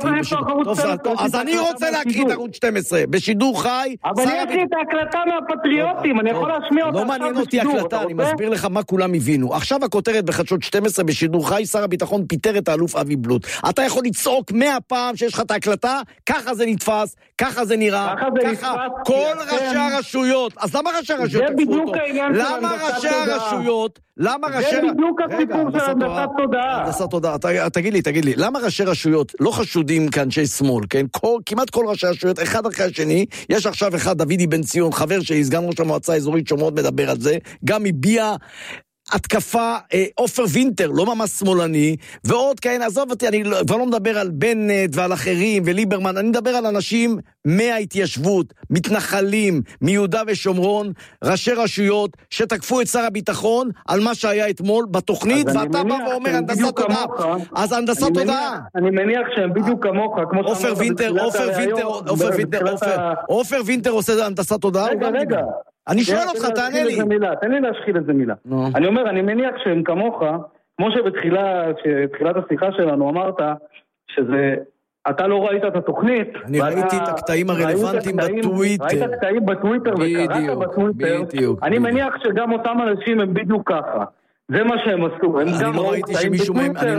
אז אני רוצה להקריא את ערוץ שתים עשרה, בשידור חי. אבל אני אקריא את ההקלטה מהפטריוטים, אני יכול להשמיע אותה עכשיו בשידור. לא מעניין אותי הקלטה, אני מסביר לך מה כולם הבינו. עכשיו הכותרת בחדשות שתים עשרה בשידור חי, שר הביטחון פיטר את האלוף אבי בלוט. אתה יכול לצעוק מאה פעם שיש לך את ההקלטה, ככה זה נתפס, ככה זה נראה, ככה כל ראשי הרשויות. אז למה ראשי הרשויות תקפו אותו? למה ראשי הרשויות? למה ראשי... זה בדיוק הסיפור של הנדסת תודעה. הנדסת תודעה. תגיד לי, תגיד לי, למה ראשי רשויות לא חשודים כאנשי שמאל, כן? כל, כמעט כל ראשי רשויות, אחד אחרי השני, יש עכשיו אחד, דוידי בן ציון, חבר שלי, סגן ראש המועצה האזורית שומעות מדבר על זה, גם הביע התקפה, אופר וינטר, לא ממש שמאלני, ועוד כאלה, עזוב אותי, אני כבר לא מדבר על בנט ועל אחרים וליברמן, אני מדבר על אנשים מההתיישבות, מתנחלים, מיהודה ושומרון, ראשי רשויות, שתקפו את שר הביטחון על מה שהיה אתמול בתוכנית, ואתה בא ואומר הנדסת תודעה. אז הנדסת תודעה. אני מניח שהם בדיוק כמוך, כמו אופר וינטר, אופר וינטר, אופר וינטר, אופר וינטר עושה הנדסת תודעה. רגע, רגע. אני שואל אותך, תענה לי. תן לי להשחיל איזה מילה. אני אומר, אני מניח שהם כמוך, כמו שבתחילת השיחה שלנו אמרת, שזה אתה לא ראית את התוכנית. אני ראיתי את הקטעים הרלוונטיים בטוויטר. ראית הקטעים בטוויטר וקראת בטוויטר. אני מניח שגם אותם אנשים הם בדיוק ככה. זה מה שהם עשו. אני לא ראיתי שמישהו מהם, אני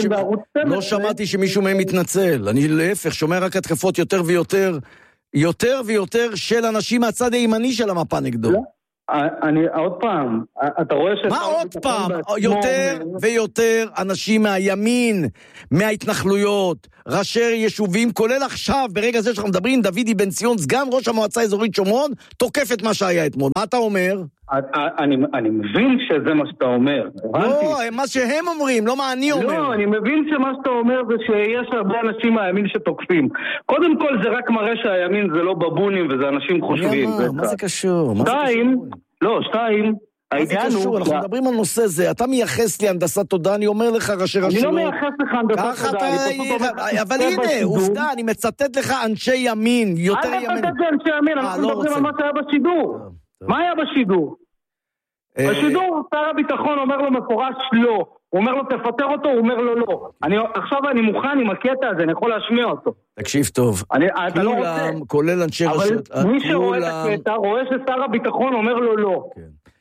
לא שמעתי שמישהו מהם מתנצל. אני להפך, שומע רק התקפות יותר ויותר, יותר ויותר של אנשים מהצד הימני של המפה נגדו. לא. אני, עוד פעם, אתה רואה ש... מה עוד פעם? יותר ויותר אנשים מהימין, מההתנחלויות, ראשי יישובים, כולל עכשיו, ברגע זה שאנחנו מדברים, דוידי בן ציון, סגן ראש המועצה האזורית שומרון, תוקף את מה שהיה אתמול. מה אתה אומר? אני, אני מבין שזה מה שאתה אומר. לא, מה שהם אומרים, לא מה אני אומר. לא, אני מבין שמה שאתה אומר זה שיש הרבה אנשים מהימין שתוקפים. קודם כל זה רק מראה שהימין זה לא בבונים וזה אנשים חושבים. מה זה קשור? שתיים, לא, שתיים, מה זה קשור? אנחנו מדברים על נושא זה, אתה מייחס לי הנדסת תודעה, אני אומר לך ראשי רשויות. אני לא מייחס לך הנדסת תודעה. אבל הנה, עובדה, אני מצטט לך אנשי ימין, יותר ימין. אל תצטט לאנשי ימין, אנחנו מדברים על מה שהיה בשידור. מה היה בשידור? בשידור שר הביטחון אומר לו מפורש לא, הוא אומר לו תפטר אותו, הוא אומר לו לא. עכשיו אני מוכן עם הקטע הזה, אני יכול להשמיע אותו. תקשיב טוב, כולם, כולל אנשי רשות, אבל מי שרואה את הקטע רואה ששר הביטחון אומר לו לא.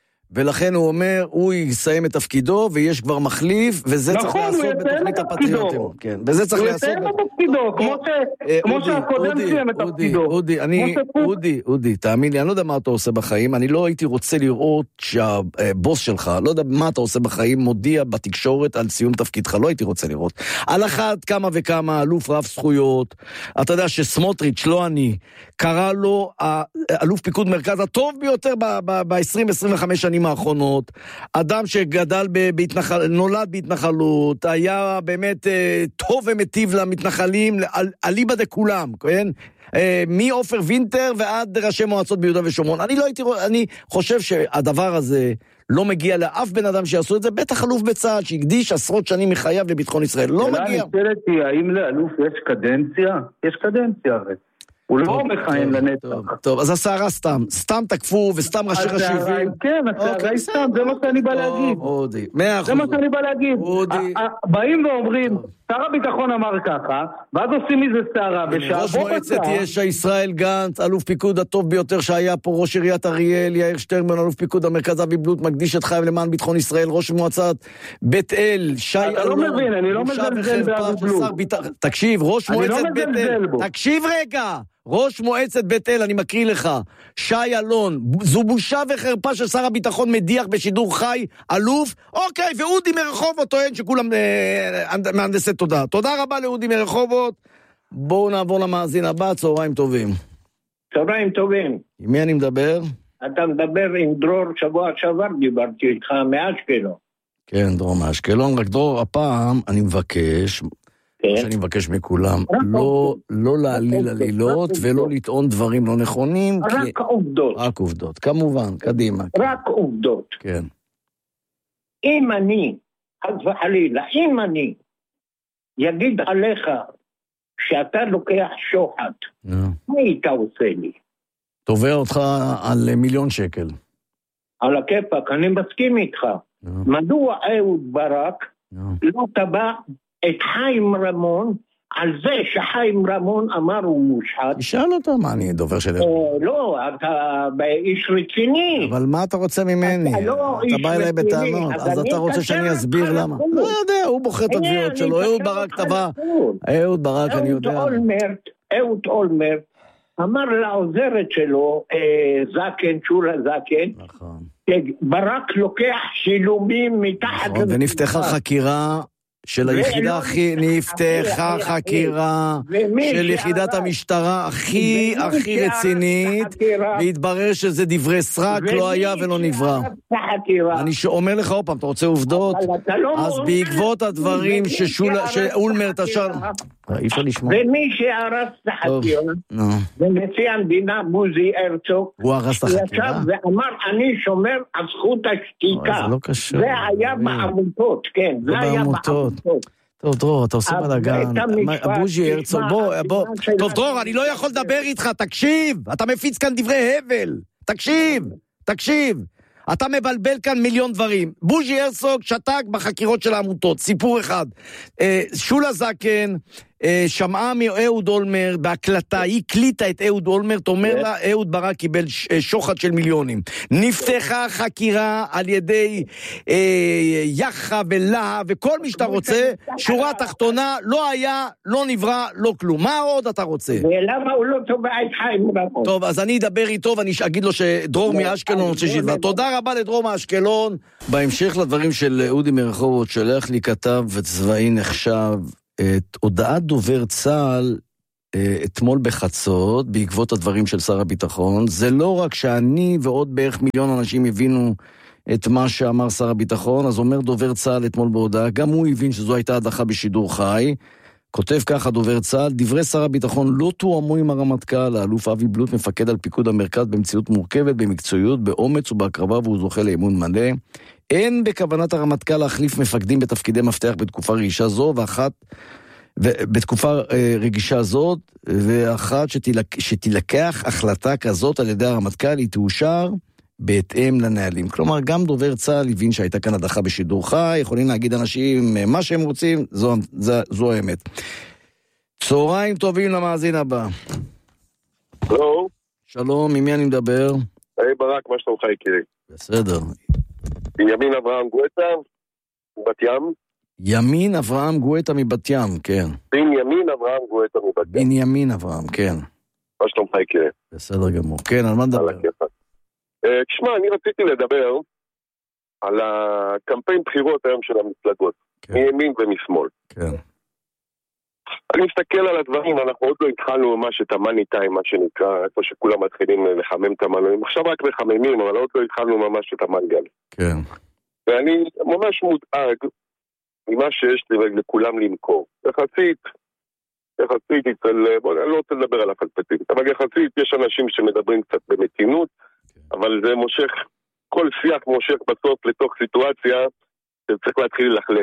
ולכן הוא אומר, הוא יסיים את תפקידו, ויש כבר מחליף, וזה צריך לעשות בתוכנית הפטריוטים. כן, וזה צריך לעשות. הוא יסיים את תפקידו, כמו שהקודם סיים את תפקידו. אודי, אני, אודי, אודי, תאמין לי, אני לא יודע מה אתה עושה בחיים, אני לא הייתי רוצה לראות שהבוס שלך, לא יודע מה אתה עושה בחיים, מודיע בתקשורת על סיום תפקידך, לא הייתי רוצה לראות. על אחת כמה וכמה, אלוף רב זכויות, אתה יודע שסמוטריץ', לא אני, קרא לו, אלוף פיקוד מרכז הטוב ביותר ב-עשרים עשרים וחמש שנים האחרונות, אדם שגדל בהתנחל... נולד בהתנחלות, היה באמת אה, טוב ומטיב למתנחלים, אליבא דכולם, כן? אה, מאופר וינטר ועד ראשי מועצות ביהודה ושומרון. אני לא הייתי, אני חושב שהדבר הזה לא מגיע לאף בן אדם שיעשו את זה, בטח אלוף בצה"ל שהקדיש עשרות שנים מחייו לביטחון ישראל, לא מגיע. אני שואלת היא, האם לאלוף יש קדנציה? יש קדנציה הרי. הוא לא מכהן לנצח. טוב, אז הסערה סתם. סתם תקפו וסתם ראשי רשיבים. כן, הסערה היא סתם, זה מה שאני בא להגיד. אודי, מאה אחוז. זה מה שאני בא להגיד. באים ואומרים, שר הביטחון אמר ככה, ואז עושים מזה סערה. ראש מועצת יש"ע ישראל גנץ, אלוף פיקוד הטוב ביותר שהיה פה, ראש עיריית אריאל, יאיר שטרמן, אלוף פיקוד המרכז אבי בלוט, מקדיש את חייו למען ביטחון ישראל, ראש מועצת בית אל, שי אלון. אתה לא מבין, אני לא מזלזל באבי בלוט. תקשיב, ראש מועצת בית אל. תקשיב רגע. ראש מועצת בית אל, אני מקריא לך, שי אלון, זו בושה וחרפה ששר הביטחון מדיח בשידור חי, אלוף, אוקיי, ואודי מרחובות טוען שכולם אה, מהנדסי תודה. תודה רבה לאודי מרחובות, בואו נעבור למאזין הבא, צהריים טובים. צהריים טובים. עם מי אני מדבר? אתה מדבר עם דרור, שבוע שעבר דיברתי איתך מאשקלון. כן, דרור מאשקלון, רק דרור, הפעם אני מבקש... שאני מבקש מכולם, לא, לא להעליל עלילות ולא לטעון דברים לא נכונים. רק עובדות. רק עובדות, כמובן, קדימה. רק עובדות. כן. אם אני, חס וחלילה, אם אני יגיד עליך שאתה לוקח שוחד, מה היית עושה לי? תובע אותך על מיליון שקל. על הכיפק, אני מסכים איתך. מדוע אהוד ברק לא תבע את חיים רמון, על זה שחיים רמון אמר הוא מושחת. תשאל אותו, מה אני דובר של... לא, אתה איש רציני. אבל מה אתה רוצה ממני? אתה בא אליי בטענות, אז אתה רוצה שאני אסביר למה. לא יודע, הוא בוחר את התביעות שלו, אהוד ברק טבע. אהוד ברק, אני יודע. אהוד אולמרט אמר לעוזרת שלו, זקן, שולה זקן, ברק לוקח שילומים מתחת... ונפתחה חקירה... של היחידה הכי, נפתחה חקירה של יחידת המשטרה הכי הכי רצינית, והתברר שזה דברי סרק, לא היה ולא נברא. אני אומר לך עוד פעם, אתה רוצה עובדות? אז בעקבות הדברים שאולמרט אשר... אי אפשר לשמוע. ומי שהרס את החקירה, ונשיא המדינה בוז'י הרצוג, הוא הרס את החקירה? ואמר, אני שומר על זכות השתיקה. זה לא קשור. זה היה בעמותות, כן. זה היה בעמותות. טוב, דרור, אתה עושה בלגן. בוז'י הרצוג, בוא, בוא. טוב, דרור, אני לא יכול לדבר איתך, תקשיב. אתה מפיץ כאן דברי הבל. תקשיב, תקשיב. אתה מבלבל כאן מיליון דברים. בוז'י הרצוג שתק בחקירות של העמותות. סיפור אחד. שולה זקן שמעה מאהוד אולמרט בהקלטה, היא הקליטה את אהוד אולמרט, אומר לה, אהוד ברק קיבל שוחד של מיליונים. נפתחה חקירה על ידי יחה ולהה וכל מי שאתה רוצה, שורה תחתונה, לא היה, לא נברא, לא כלום. מה עוד אתה רוצה? ולמה הוא לא תובע את חיים רמון? טוב, אז אני אדבר איתו ואני אגיד לו שדרור מאשקלון רוצה שיתבע. תודה רבה לדרור מאשקלון. בהמשך לדברים של אודי מרחובות, שלח לי כתב צבאי נחשב את הודעת דובר צה"ל אתמול בחצות, בעקבות הדברים של שר הביטחון. זה לא רק שאני ועוד בערך מיליון אנשים הבינו את מה שאמר שר הביטחון, אז אומר דובר צה"ל אתמול בהודעה, גם הוא הבין שזו הייתה הדחה בשידור חי. כותב ככה דובר צה"ל, דברי שר הביטחון לא תואמו עם הרמטכ"ל, האלוף אבי בלוט מפקד על פיקוד המרכז במציאות מורכבת, במקצועיות, באומץ ובהקרבה, והוא זוכה לאמון מלא. אין בכוונת הרמטכ"ל להחליף מפקדים בתפקידי מפתח בתקופה רגישה זו, ואחת, בתקופה רגישה זאת, ואחת שתילק, שתילקח החלטה כזאת על ידי הרמטכ"ל, היא תאושר בהתאם לנהלים. כלומר, גם דובר צה"ל הבין שהייתה כאן הדחה בשידור חי, יכולים להגיד אנשים מה שהם רוצים, זו, זו, זו האמת. צהריים טובים למאזין הבא. שלום. שלום, ממי אני מדבר? היי ברק, מה שלומך יקירי? בסדר. בנימין אברהם גואטה, בת ים. ימין אברהם גואטה מבת ים, כן. בנימין אברהם גואטה מבת ים. בנימין אברהם, כן. מה שלומך יקירי? בסדר גמור. כן, על מה נדבר? תשמע, אני רציתי לדבר על הקמפיין בחירות היום של המפלגות, מימין ומשמאל. כן. אני מסתכל על הדברים, אנחנו עוד לא התחלנו ממש את המאני טיים, מה שנקרא, איפה שכולם מתחילים לחמם את המנועים. עכשיו רק מחממים, אבל עוד לא התחלנו ממש את המנגל. כן. ואני ממש מודאג ממה שיש לי לכולם למכור. יחסית, יחסית אצל, בוא, אני לא רוצה לדבר על הפלפטים, אבל יחסית יש אנשים שמדברים קצת במתינות, אבל זה מושך, כל שיח מושך בסוף לתוך סיטואציה שצריך להתחיל ללכלך.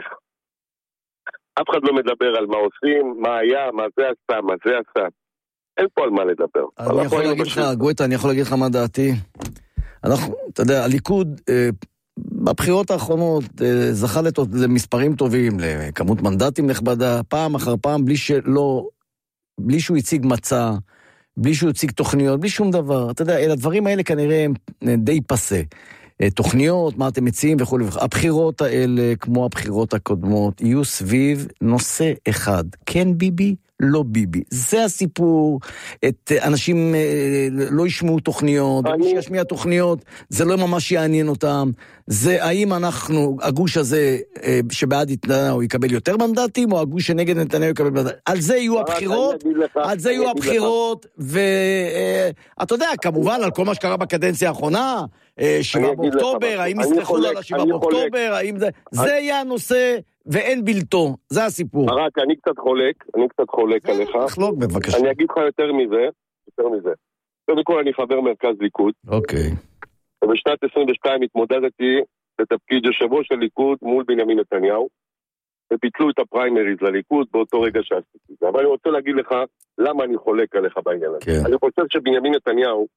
אף אחד לא מדבר על מה עושים, מה היה, מה זה עשה, מה זה עשה. אין פה על מה לדבר. אני יכול להגיד לך, גואטה, אני יכול להגיד לך מה דעתי. אנחנו, אתה יודע, הליכוד, בבחירות האחרונות, זכה למספרים טובים, לכמות מנדטים נכבדה, פעם אחר פעם, בלי שלא, בלי שהוא הציג מצע, בלי שהוא הציג תוכניות, בלי שום דבר. אתה יודע, הדברים האלה כנראה הם די פסה. תוכניות, מה אתם מציעים וכו'. הבחירות האלה, כמו הבחירות הקודמות, יהיו סביב נושא אחד. כן ביבי, לא ביבי. זה הסיפור. את אנשים לא ישמעו תוכניות, מי שישמיע תוכניות, זה לא ממש יעניין אותם. זה האם אנחנו, הגוש הזה שבעד נתניהו יקבל יותר מנדטים, או הגוש שנגד נתניהו יקבל מנדטים. על זה יהיו הבחירות, על זה יהיו הבחירות, ואתה יודע, כמובן, על כל מה שקרה בקדנציה האחרונה, שבעה באוקטובר, האם יסלחו לו על השבעה באוקטובר, האם זה, זה יהיה הנושא, ואין בלתו, זה הסיפור. רק, אני קצת חולק, אני קצת חולק עליך. תחלוק, בבקשה. אני אגיד לך יותר מזה, יותר מזה. קודם כל אני חבר מרכז ליכוד. אוקיי. ובשנת עשרים ושתיים התמודדתי לתפקיד יושב ראש הליכוד מול בנימין נתניהו, וביטלו את הפריימריז לליכוד באותו רגע שעשיתי זה. אבל אני רוצה להגיד לך למה אני חולק עליך בעניין הזה. כן. אני חושב שבנימין נתניהו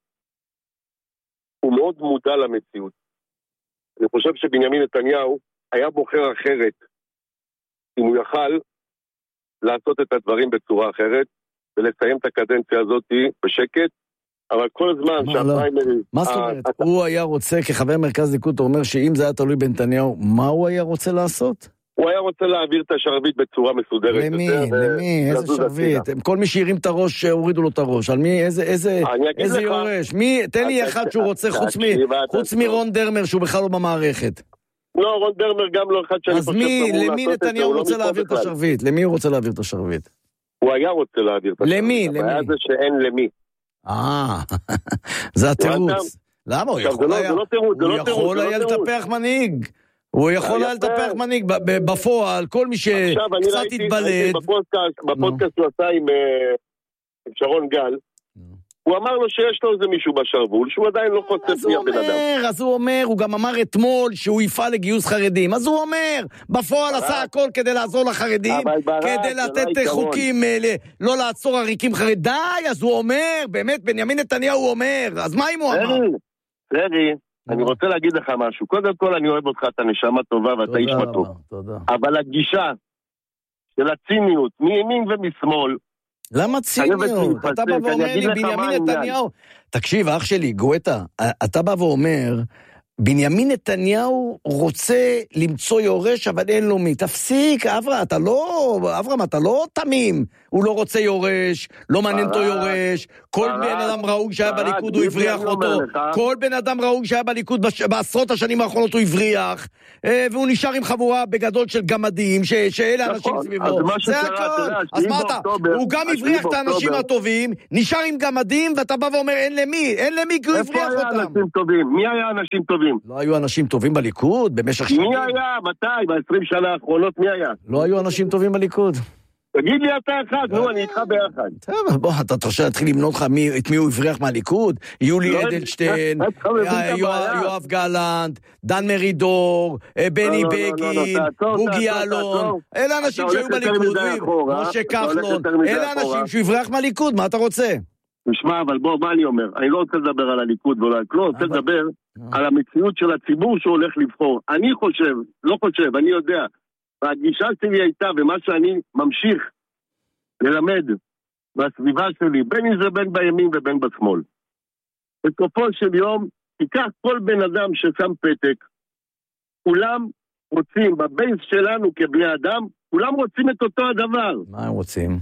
הוא מאוד מודע למציאות. אני חושב שבנימין נתניהו היה בוחר אחרת אם הוא יכל לעשות את הדברים בצורה אחרת ולסיים את הקדנציה הזאת בשקט, אבל כל הזמן שהפריימריז... מה זאת אומרת? הוא היה רוצה, כחבר מרכז ליכוד, אתה אומר שאם זה היה תלוי בנתניהו, מה הוא היה רוצה לעשות? הוא היה רוצה להעביר את השרביט בצורה מסודרת. למי? למי? איזה שרביט? כל מי שהרים את הראש, הורידו לו את הראש. על מי? איזה יורש? מי? תן לי אחד שהוא רוצה, חוץ מרון דרמר, שהוא בכלל לא במערכת. לא, רון דרמר גם לא אחד שאני חושב... אז למי נתניהו רוצה להעביר את השרביט? למי הוא רוצה להעביר את השרביט? הוא היה רוצה להעביר את השרביט. למי? למי? הבעיה זה שאין למי. אה, זה התירוץ. למה? הוא יכול היה... הוא יכול היה לטפח מנהיג. הוא יכול היה לטפח מנהיג. בפועל, כל מי שקצת התבלט... בפודקאסט הוא עשה עם שרון גל, הוא אמר לו שיש לו איזה מישהו בשרבול, שהוא עדיין לא חושף מי הבן אדם. אז הוא אומר, הוא גם אמר אתמול שהוא יפעל לגיוס חרדים. אז הוא אומר, בפועל עשה הכל כדי לעזור לחרדים, כדי לתת חוקים, לא לעצור עריקים חרדים. די, אז הוא אומר, באמת, בנימין נתניהו הוא אומר, אז מה אם הוא אמר? פרדי, אני רוצה להגיד לך משהו. קודם כל, אני אוהב אותך, אתה נשמה טובה ואתה איש מתוק. אבל הגישה של הציניות, מימין ומשמאל. למה ציניות? אתה בא ואומר לי, בנימין נתניהו... תקשיב, אח שלי, גואטה, אתה בא ואומר... בנימין נתניהו רוצה למצוא יורש, אבל אין לו מי. תפסיק, אברהם, אתה לא, אברהם, אתה לא תמים. הוא לא רוצה יורש, לא מעניין אותו יורש. כל בן אדם ראוי שהיה בליכוד, הוא הבריח אותו. כל בן אדם ראוי שהיה בליכוד, בעשרות השנים האחרונות הוא הבריח. והוא נשאר עם חבורה בגדול של גמדים, שאלה אנשים סביבו. זה הכל. אז מה אתה? הוא גם הבריח את האנשים הטובים, נשאר עם גמדים, ואתה בא ואומר, אין למי, אין למי, כי הוא הבריח אותם. מי היה אנשים טובים? לא היו אנשים טובים בליכוד במשך שנים? מי היה? מתי? ב-עשרים שנה האחרונות מי היה? לא היו אנשים טובים בליכוד. תגיד לי אתה אחד, נו, אני איתך ביחד. טוב, בוא, אתה תרשה להתחיל למנות לך את מי הוא הבריח מהליכוד? יולי אדלשטיין, יואב גלנט, דן מרידור, בני בגין, בוגי יעלון. אלה אנשים שהיו בליכוד, משה כחלון. אלה אנשים שהוא הבריח מהליכוד, מה אתה רוצה? תשמע, אבל בוא, מה אני אומר? אני לא רוצה לדבר על הליכוד ולא, לא רוצה לדבר על המציאות של הציבור שהולך לבחור. אני חושב, לא חושב, אני יודע, והגישה שלי הייתה, ומה שאני ממשיך ללמד בסביבה שלי, בין אם זה בין בימין ובין בשמאל. בסופו של יום, תיקח כל בן אדם ששם פתק, כולם רוצים, בבייס שלנו כבני אדם, כולם רוצים את אותו הדבר. מה הם רוצים?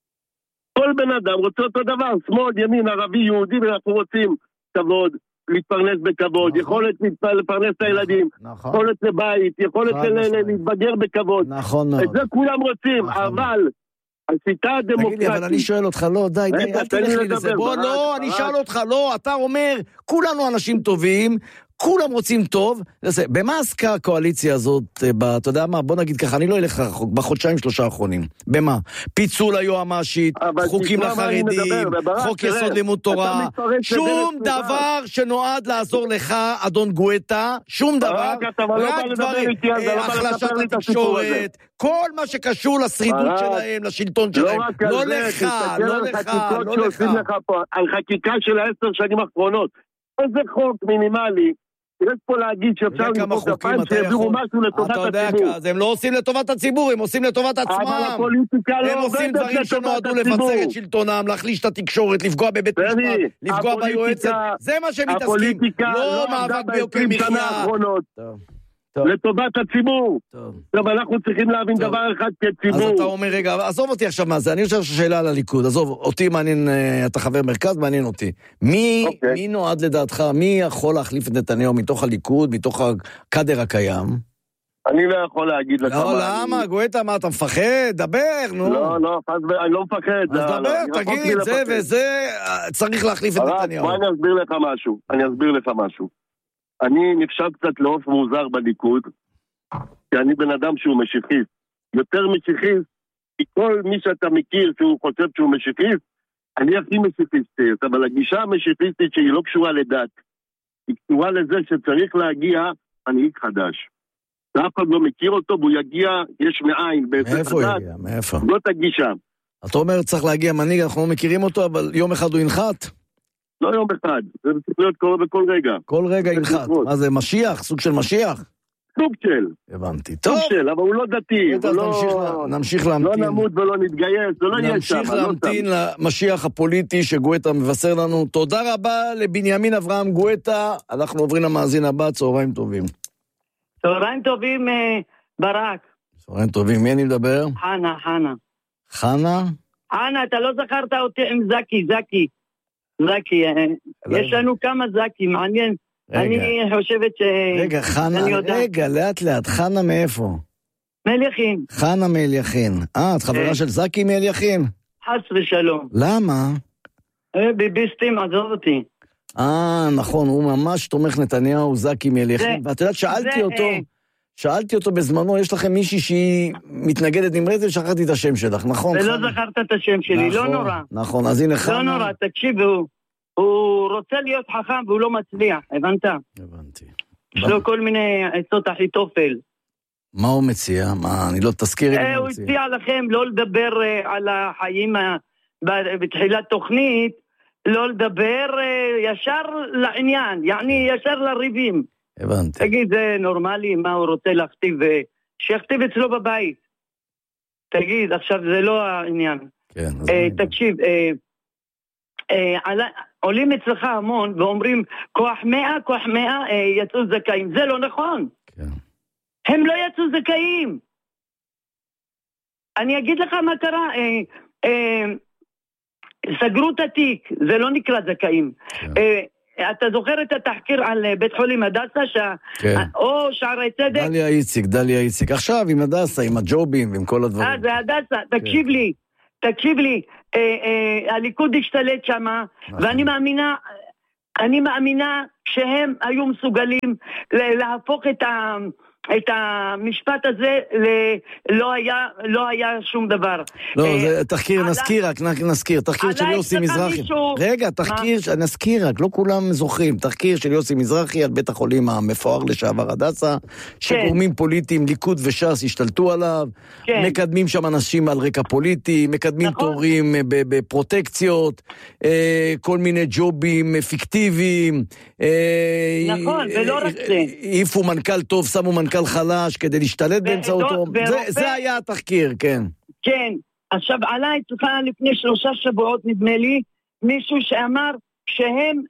כל בן אדם רוצה אותו דבר, שמאל, ימין, ערבי, יהודי, ואנחנו רוצים כבוד, להתפרנס בכבוד, יכולת לפרנס את הילדים, יכולת לבית, יכולת להתבגר בכבוד. נכון מאוד. את זה כולם רוצים, אבל השיטה הדמוקרטית... תגיד לי, אבל אני שואל אותך, לא, די, די, אל תלך לי לזה. בוא, לא, אני שואל אותך, לא, אתה אומר, כולנו אנשים טובים, כולם רוצים טוב, במה עסקה הקואליציה הזאת, אתה יודע מה, בוא נגיד ככה, אני לא אלך רחוק, בחודשיים שלושה האחרונים, במה? פיצול היועמ"שית, חוקים לחרדים, חוק יסוד לימוד תורה, שום דבר שנועד לעזור לך, אדון גואטה, שום דבר, רק דברים, החלשת התקשורת, כל מה שקשור לשרידות שלהם, לשלטון שלהם, לא לך, לא לך, לא לך. על חקיקה של העשר שנים האחרונות, איזה חוק מינימלי, יש פה להגיד שאפשר למחוק הפעם שיביאו משהו לטובת הציבור. הם לא עושים לטובת הציבור, הם עושים לטובת עצמם. אבל הפוליטיקה לא עובדת לטובת הציבור. הם עושים דברים שנועדו לבצר את שלטונם, להחליש את התקשורת, לפגוע בבית משפט, לפגוע ביועצת. זה מה שהם מתעסקים. הפוליטיקה לא עבדה בעשרים שנה האחרונות. לטובת הציבור. טוב, אנחנו צריכים להבין דבר אחד כציבור. אז אתה אומר, רגע, עזוב אותי עכשיו מה זה, אני חושב ששאלה על הליכוד, עזוב, אותי מעניין, אתה חבר מרכז, מעניין אותי. מי, מי נועד לדעתך, מי יכול להחליף את נתניהו מתוך הליכוד, מתוך הקדר הקיים? אני לא יכול להגיד לך. לא, למה? גואטה, מה, אתה מפחד? דבר, נו. לא, לא, אני לא מפחד. אז דבר, תגיד, זה וזה, צריך להחליף את נתניהו. בוא אני אסביר לך משהו, אני אסביר לך משהו. אני נחשב קצת לעוף מוזר בליכוד, כי אני בן אדם שהוא משיחיסט. יותר משיחיסט, כי כל מי שאתה מכיר שהוא חושב שהוא משיחיסט, אני הכי משיחיסט, אבל הגישה המשיחיסטית שהיא לא קשורה לדת, היא קשורה לזה שצריך להגיע מנהיג חדש. ואף אחד לא מכיר אותו, והוא יגיע יש מאין. מאיפה הוא יגיע? מאיפה? זאת הגישה. אתה אומר צריך להגיע מנהיג, אנחנו לא מכירים אותו, אבל יום אחד הוא ינחת? לא יום אחד, זה צריך להיות קורה בכל רגע. כל רגע ינחת. מה זה, משיח? סוג של משיח? סוג של. הבנתי. טוב. סוג של, אבל הוא לא דתי. נמשיך להמתין. לא נמות ולא נתגייס, זה לא יהיה שם. נמשיך להמתין למשיח הפוליטי שגואטה מבשר לנו. תודה רבה לבנימין אברהם גואטה. אנחנו עוברים למאזין הבא, צהריים טובים. צהריים טובים, ברק. צהריים טובים, מי אני מדבר? חנה, חנה. חנה? חנה, אתה לא זכרת אותי עם זקי, זקי. זקי, יש לנו כמה זקי, מעניין. אני חושבת ש... רגע, חנה, רגע, לאט לאט, חנה מאיפה? מאליכין. חנה מאליכין. אה, את חברה של זקי מאליכין? חס ושלום. למה? ביביסטים, עזוב אותי. אה, נכון, הוא ממש תומך נתניהו, זקי מאליכין. ואת יודעת, שאלתי אותו, שאלתי אותו בזמנו, יש לכם מישהי שהיא מתנגדת נמרצת, ושכחתי את השם שלך, נכון? ולא זכרת את השם שלי, לא נורא. נכון, אז הנה חנה. לא נורא, תקשיבו. הוא רוצה להיות חכם והוא לא מצליח, הבנת? הבנתי. יש לו כל מיני עצות אחיתופל. מה הוא מציע? מה, אני לא תזכיר לי. הוא הציע לכם לא לדבר על החיים בתחילת תוכנית, לא לדבר ישר לעניין, יעני ישר לריבים. הבנתי. תגיד, זה נורמלי, מה הוא רוצה להכתיב, שיכתיב אצלו בבית. תגיד, עכשיו זה לא העניין. כן, תקשיב, עולים אצלך המון ואומרים, כוח מאה, כוח מאה, יצאו זכאים. זה לא נכון. הם לא יצאו זכאים. אני אגיד לך מה קרה, סגרו את התיק, זה לא נקרא זכאים. אתה זוכר את התחקיר על בית חולים הדסה, או שערי צדק? דליה איציק, דליה איציק. עכשיו עם הדסה, עם הג'ובים ועם כל הדברים. אה, זה הדסה, תקשיב לי, תקשיב לי, הליכוד השתלט שמה, ואני מאמינה, אני מאמינה שהם היו מסוגלים להפוך את ה... את המשפט הזה לא היה, לא היה שום דבר. לא, זה תחקיר, נזכיר רק, נזכיר, תחקיר של יוסי מזרחי. רגע, תחקיר, נזכיר רק, לא כולם זוכרים, תחקיר של יוסי מזרחי על בית החולים המפואר לשעבר הדסה, שגורמים פוליטיים, ליכוד וש"ס השתלטו עליו, מקדמים שם אנשים על רקע פוליטי, מקדמים תורים בפרוטקציות, כל מיני ג'ובים פיקטיביים. נכון, ולא רק זה. העיפו מנכ"ל טוב, שמו מנכ"ל חלש כדי להשתלט באמצעותו. זה היה התחקיר, כן. כן. עכשיו עלה אצלך לפני שלושה שבועות, נדמה לי, מישהו שאמר שהם,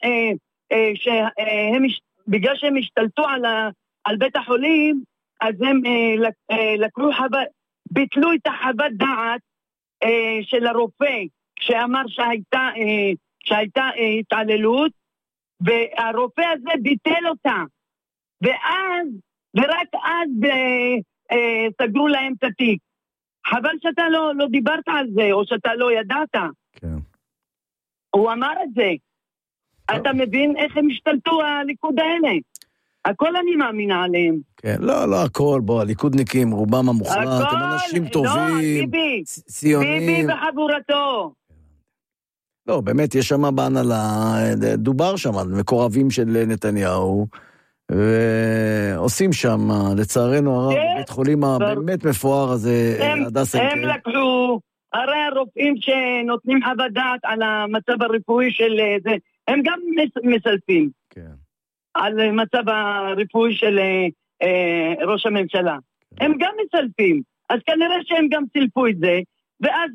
שהם בגלל שהם השתלטו על בית החולים, אז הם לקחו חוות, ביטלו את החוות דעת של הרופא, שאמר שהייתה, שהייתה התעללות, והרופא הזה ביטל אותה. ואז, ורק אז אה, אה, סגרו להם את התיק. חבל שאתה לא, לא דיברת על זה, או שאתה לא ידעת. כן. הוא אמר את זה. טוב. אתה מבין איך הם השתלטו הליכוד האלה? הכל אני מאמינה עליהם. כן, לא, לא הכל, בוא, הליכודניקים, רובם המוחלט, הם אנשים טובים, לא, ביבי, ציונים. ביבי וחבורתו. לא, באמת, יש שם בהנהלה, דובר שם על מקורבים של נתניהו, ועושים שם, לצערנו הרב, בבית חולים הבאמת מפואר הזה, הדסה. הם לקחו, הרי הרופאים שנותנים חוות דעת על המצב הרפואי של זה, הם גם מסלפים. כן. על מצב הרפואי של ראש הממשלה. הם גם מסלפים. אז כנראה שהם גם סילפו את זה, ואז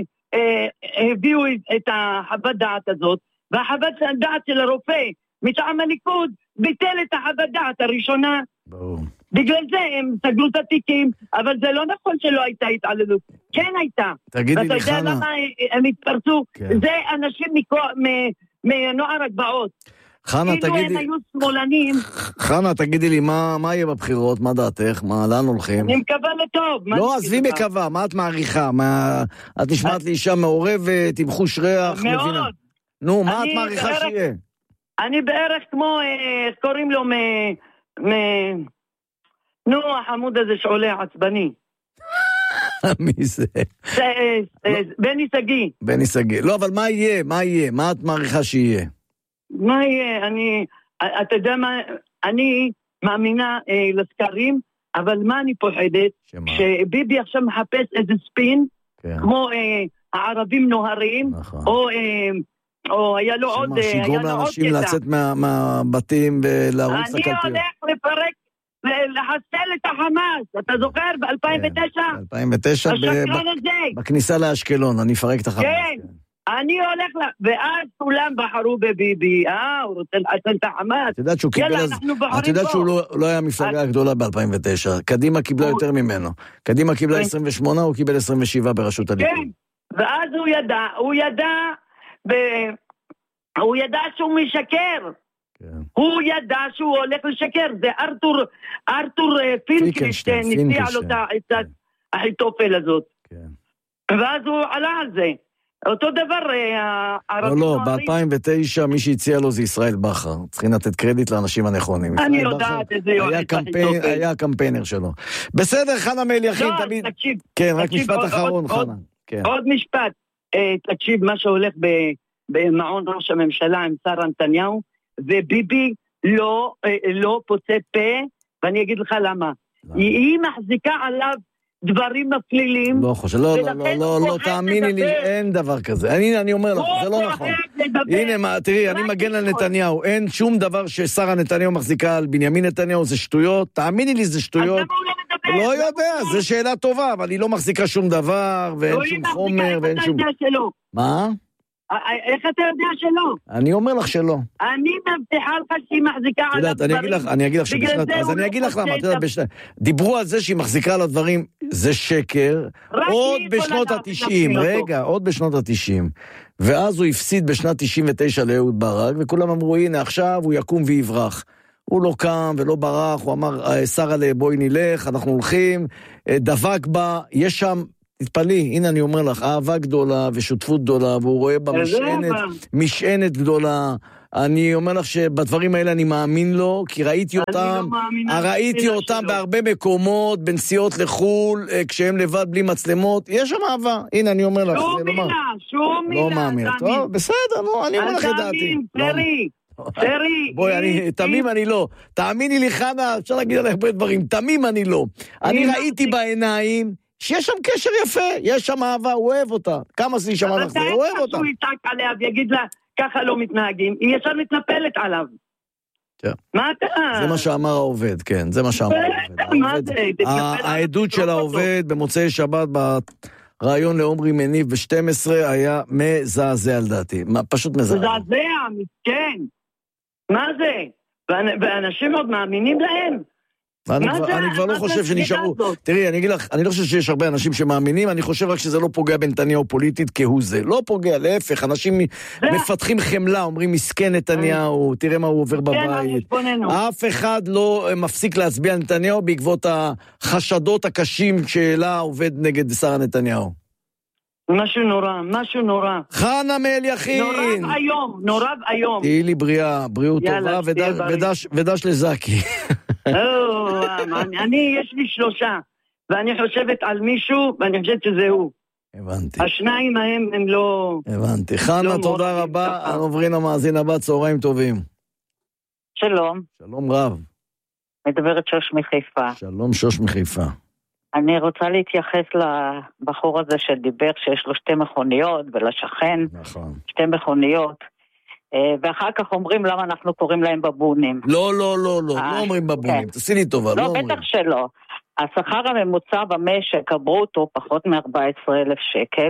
הביאו את החוות דעת הזאת, והחוות דעת של הרופא, מטעם הליכוד, ביטל את החוות דעת הראשונה. ברור. בגלל זה הם סגרו את התיקים, אבל זה לא נכון שלא הייתה התעללות. כן הייתה. תגידי לי, חנה. ואתה יודע למה הם התפרצו? כן. זה אנשים מנוער הגבעות. חנה, כאילו תגידי... הם היו שמאלנים. חנה, תגידי לי, מה, מה יהיה בבחירות? מה דעתך? מה, לאן הולכים? אני מקווה לטוב. לא, עזבי מקווה, מה את מעריכה? מה... את נשמעת לי אישה מעורבת, עם חוש ריח, מאוד. מבינה. נו, מה את מעריכה בערך, שיהיה? אני בערך כמו, איך קוראים לו, מ... מ... נו, החמוד הזה שעולה עצבני. מי זה? בני סגי. בני סגי. לא, אבל מה יהיה? מה יהיה? מה את מעריכה שיהיה? מה יהיה? אני, אתה יודע מה, אני מאמינה אה, לסקרים, אבל מה אני פוחדת? שמה? שביבי עכשיו מחפש איזה ספין, כן. כמו אה, הערבים נוהרים, נכון. או, אה, או היה לו עוד... שמה, שיגרום לאנשים לצאת מה, מהבתים ולערוץ הקלפיות. אני הולך לפרק ולחסל את החמאס, אתה זוכר? ב-אלפיים ותשע? ב-אלפיים ותשע, בכניסה לאשקלון, אני אפרק את החמאס. כן. אני הולך לה, ואז כולם בחרו בביבי, אה, הוא רוצה לחסל את החמאס. את יודעת שהוא קיבל אז... את יודעת שהוא לא היה המפלגה הגדולה ב-אלפיים ותשע. קדימה קיבלה יותר ממנו. קדימה קיבלה עשרים ושמונה, הוא קיבל עשרים ושבע בראשות הליכוד. כן, ואז הוא ידע, הוא ידע, הוא ידע שהוא משקר. הוא ידע שהוא הולך לשקר. זה ארתור, ארתור פינקלשטיין, הציע לו את האחיתופל הזאת. ואז הוא עלה על זה. אותו דבר, לא, לא, ב-אלפיים ותשע מי שהציע לו זה ישראל בחר. צריכים לתת קרדיט לאנשים הנכונים. אני יודעת איזה יועץ. היה הקמפיינר שלו. בסדר, חנה מליחין, תמיד... לא, תקשיב. כן, רק משפט אחרון, חנה. עוד משפט. תקשיב, מה שהולך במעון ראש הממשלה עם שר נתניהו, וביבי לא פוצה פה, ואני אגיד לך למה. היא מחזיקה עליו דברים מפלילים. לא חושב, לא, לא, לא, לא, לא, תאמיני לי, אין דבר כזה. אני, אני אומר לך, זה לא נכון. הנה, תראי, אני מגן על נתניהו. אין שום דבר ששרה נתניהו מחזיקה על בנימין נתניהו, זה שטויות. תאמיני לי, זה שטויות. אז למה הוא לא מדבר? לא יודע, זו שאלה טובה, אבל היא לא מחזיקה שום דבר, ואין שום חומר, ואין שום... מה? איך אתה יודע שלא? אני אומר לך שלא. אני מבטיחה לך שהיא מחזיקה על הדברים. אני אגיד לך, אני אגיד לך שבשנת, אז אני אגיד לך למה, אתה יודע, דיברו על זה שהיא מחזיקה על הדברים, זה שקר, עוד בשנות התשעים, רגע, עוד בשנות התשעים, ואז הוא הפסיד בשנת תשעים ותשע לאהוד ברק, וכולם אמרו, הנה עכשיו הוא יקום ויברח. הוא לא קם ולא ברח, הוא אמר, שרה בואי נלך, אנחנו הולכים, דבק בה, יש שם, תתפלי, הנה אני אומר לך, אהבה גדולה ושותפות גדולה, והוא רואה בה משענת, משענת גדולה. אני אומר לך שבדברים האלה אני מאמין לו, כי ראיתי אותם, ראיתי אותם בהרבה מקומות, בנסיעות לחול, כשהם לבד בלי מצלמות, יש שם אהבה, הנה אני אומר לך. שום מילה, שום מילה. לא מאמין, טוב, בסדר, נו, אני אומר לך את דעתי. פרי, פרי. בואי, תמים אני לא. תאמיני לי חנה, אפשר להגיד עליך הרבה דברים, תמים אני לא. אני ראיתי בעיניים, שיש שם קשר יפה, יש שם אהבה, הוא אוהב אותה. כמה זה יישמע לך זה, הוא אוהב אותה. אבל אתה יצעק עליה ויגיד לה, ככה לא מתנהגים, היא ישר מתנפלת עליו. כן. מה אתה? זה מה שאמר העובד, כן, זה מה שאמר העובד. מה זה? העדות של העובד במוצאי שבת ברעיון לעומרי מניב ב-שתים עשרה היה מזעזע על דעתי, פשוט מזעזע. מזעזע, מסכן. מה זה? ואנשים עוד מאמינים להם? אני כבר, אני כבר לא חושב שנשארו, תראי, אני אגיד לך, אני לא חושב שיש הרבה אנשים שמאמינים, אני חושב רק שזה לא פוגע בנתניהו פוליטית כהוא זה, לא פוגע, להפך, אנשים מפתחים חמלה, אומרים מסכן נתניהו, תראה מה הוא עובר בבית, אף אחד לא מפסיק להצביע נתניהו בעקבות החשדות הקשים שאלה עובד נגד שר נתניהו. משהו נורא, משהו נורא. חנה מאליכין. נורא היום, נורא היום. תהי לי בריאה, בריאות טובה, ודש לזקי. אני, יש לי שלושה, ואני חושבת על מישהו, ואני חושבת שזה הוא. הבנתי. השניים ההם הם לא... הבנתי. חנה, תודה רבה. אנחנו עוברים למאזין הבא, צהריים טובים. שלום. שלום רב. מדברת שוש מחיפה. שלום שוש מחיפה. אני רוצה להתייחס לבחור הזה שדיבר שיש לו שתי מכוניות, ולשכן נכון. שתי מכוניות. ואחר כך אומרים למה אנחנו קוראים להם בבונים. לא, לא, לא, לא, לא אומרים בבונים, תעשי לי טובה, לא אומרים. לא, בטח שלא. השכר הממוצע במשק, הברוטו, פחות מ-ארבעה עשר אלף שקל,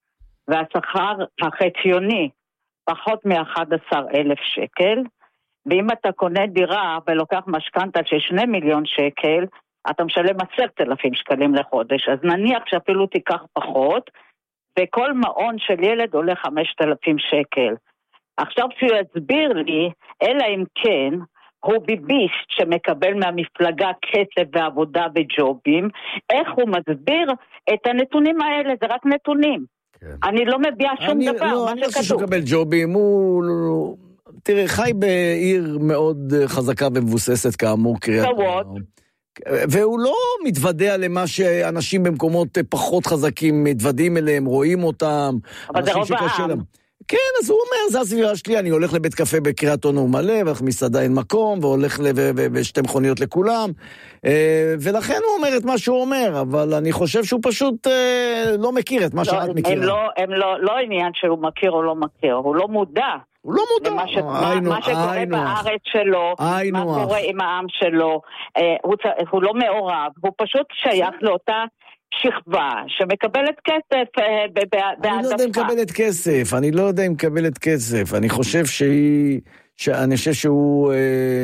והשכר החציוני, פחות מ-אחד עשר אלף שקל, ואם אתה קונה דירה ולוקח משכנתה של שני מיליון שקל, אתה משלם עשרת אלפים שקלים לחודש, אז נניח שאפילו תיקח פחות, וכל מעון של ילד עולה חמשת אלפים שקל. עכשיו שהוא יסביר לי, אלא אם כן, הוא ביביסט שמקבל מהמפלגה כסף ועבודה וג'ובים, איך הוא מסביר את הנתונים האלה, זה רק נתונים. כן. אני לא מביע שום אני, דבר, לא, מה אני שכתוב. לא חושב שהוא מקבל ג'ובים, הוא... תראה, חי בעיר מאוד חזקה ומבוססת כאמור, קריית אונו. והוא לא מתוודע למה שאנשים במקומות פחות חזקים מתוודעים אליהם, רואים אותם. אבל זה רוב העם. כן, אז הוא אומר, זה הסביבה שלי, אני הולך לבית קפה בקריית אונו מלא, והולך מסעדה אין מקום, והולך בשתי מכוניות לכולם, ולכן הוא אומר את מה שהוא אומר, אבל אני חושב שהוא פשוט לא מכיר את מה שאת מכירה. הם לא עניין שהוא מכיר או לא מכיר, הוא לא מודע. הוא לא מודע. מה שקורה בארץ שלו, מה קורה עם העם שלו, הוא לא מעורב, הוא פשוט שייך לאותה שכבה שמקבלת כסף בהעדפה. אני לא יודע אם מקבלת כסף, אני לא יודע אם מקבלת כסף, אני חושב שהיא, אני חושב שהוא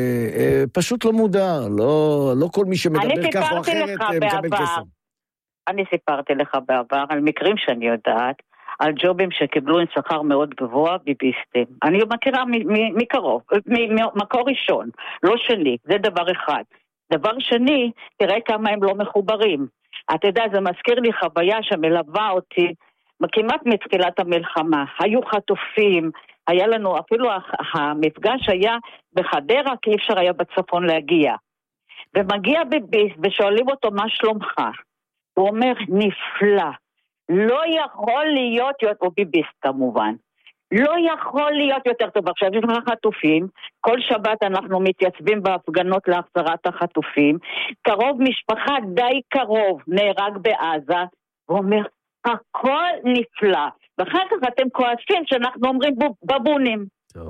פשוט לא מודע, לא כל מי שמדבר כך או אחרת מקבל כסף. אני סיפרתי לך בעבר על מקרים שאני יודעת, על ג'ובים שקיבלו עם שכר מאוד גבוה ביביסטים. אני מכירה מקרוב, ממקור ראשון, לא שני, זה דבר אחד. דבר שני, תראה כמה הם לא מחוברים. אתה יודע, זה מזכיר לי חוויה שמלווה אותי כמעט מתחילת המלחמה. היו חטופים, היה לנו, אפילו המפגש היה בחדרה, כי אפשר היה בצפון להגיע. ומגיע ביביסט ושואלים אותו מה שלומך. הוא אומר, נפלא. לא יכול להיות, או ביביסט כמובן, לא יכול להיות יותר טוב. עכשיו יש לך חטופים, כל שבת אנחנו מתייצבים בהפגנות להחזרת החטופים, קרוב משפחה די קרוב נהרג בעזה, הוא אומר, הכל נפלא, ואחר כך אתם כועסים שאנחנו אומרים בבונים. טוב.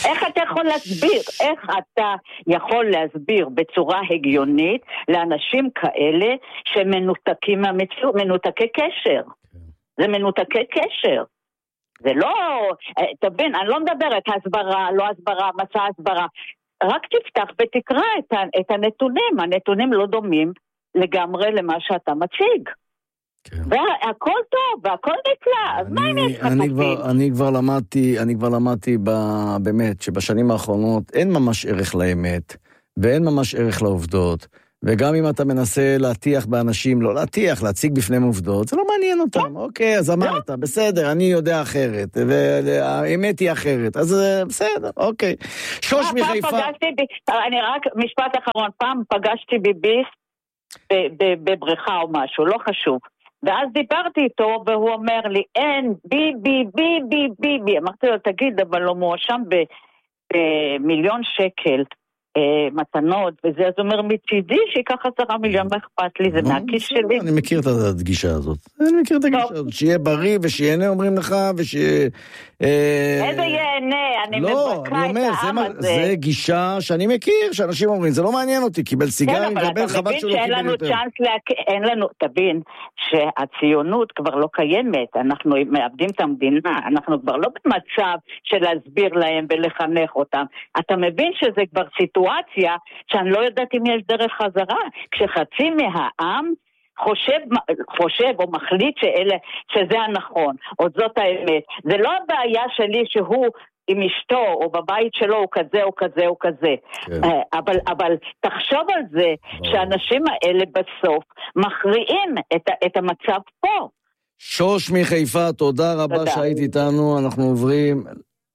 איך אתה יכול להסביר? איך אתה יכול להסביר בצורה הגיונית לאנשים כאלה שמנותקים מהמציאות, מנותקי קשר? זה מנותקי קשר. זה לא, תבין, אני לא מדברת הסברה, לא הסברה, מסע הסברה. רק תפתח ותקרא את, ה, את הנתונים. הנתונים לא דומים לגמרי למה שאתה מציג. כן. והכל טוב, והכל נפלא. אז מה אם יש אני כבר, אני כבר למדתי, אני כבר למדתי ב, באמת שבשנים האחרונות אין ממש ערך לאמת, ואין ממש ערך לעובדות. וגם אם אתה מנסה להטיח באנשים, לא להטיח, להציג בפניהם עובדות, זה לא מעניין אותם. אוקיי, אז אמרת, בסדר, אני יודע אחרת, והאמת היא אחרת, אז בסדר, אוקיי. שוש מחיפה. אני רק, משפט אחרון, פעם פגשתי ביביסט בבריכה או משהו, לא חשוב. ואז דיברתי איתו, והוא אומר לי, אין, ביבי, ביבי, ביבי. אמרתי לו, תגיד, אבל לא מואשם במיליון שקל. מתנות וזה, אז אומר מצידי שיקח עשרה מיליון, מה אכפת לי, זה מהכיס שלי. אני מכיר את הגישה הזאת, אני מכיר את הגישה הזאת, שיהיה בריא ושיהנה אומרים לך, ושיהיה... איזה יהנה, אני מבקה את העם הזה. זה גישה שאני מכיר, שאנשים אומרים, זה לא מעניין אותי, קיבל סיגר, קיבל חבל שלא קיבל יותר. אין לנו, תבין שהציונות כבר לא קיימת, אנחנו מאבדים את המדינה, אנחנו כבר לא במצב של להסביר להם ולחנך אותם. אתה מבין שזה כבר סיטואציה, שאני לא יודעת אם יש דרך חזרה, כשחצי מהעם חושב, חושב או מחליט שאלה, שזה הנכון, או זאת האמת. זה לא הבעיה שלי שהוא עם אשתו, או בבית שלו, הוא כזה, או כזה, או כזה. כן. אבל, אבל תחשוב על זה, בוא. שהאנשים האלה בסוף מכריעים את, את המצב פה. שוש מחיפה, תודה רבה תודה. שהיית איתנו, אנחנו עוברים...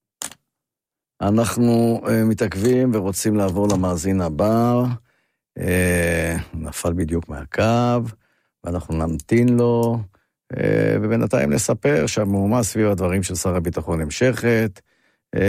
אנחנו uh, מתעכבים ורוצים לעבור למאזין הבא, uh, נפל בדיוק מהקו, ואנחנו נמתין לו, uh, ובינתיים נספר שהמהומה סביב הדברים של שר הביטחון המשכת, uh,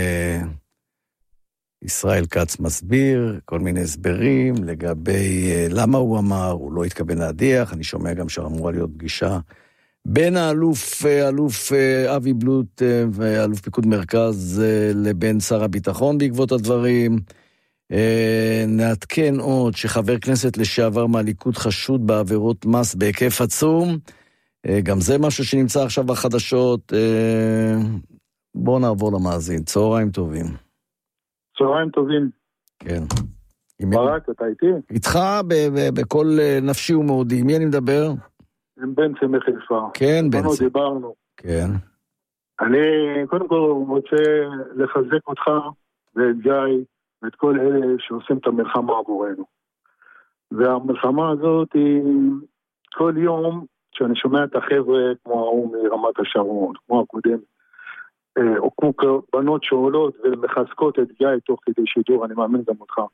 ישראל כץ מסביר כל מיני הסברים לגבי uh, למה הוא אמר, הוא לא התכוון להדיח, אני שומע גם שאמורה להיות פגישה, בין האלוף, אלוף אבי בלוט ואלוף פיקוד מרכז לבין שר הביטחון בעקבות הדברים. נעדכן עוד שחבר כנסת לשעבר מהליכוד חשוד בעבירות מס בהיקף עצום. גם זה משהו שנמצא עכשיו בחדשות. בואו נעבור למאזין. צהריים טובים. צהריים טובים. כן. ברק, אתה איתי? איתך בכל נפשי ומאודי. מי אני מדבר? עם בן צמח חיפה. כן, בן צמח. דיברנו. כן. אני קודם כל רוצה לחזק אותך ואת גיא ואת כל אלה שעושים את המלחמה עבורנו. והמלחמה הזאת היא כל יום שאני שומע את החבר'ה כמו ההוא מרמת השרון, כמו הקודם, או כמו בנות שעולות ומחזקות את גיא תוך כדי שידור, אני מאמין גם אותך.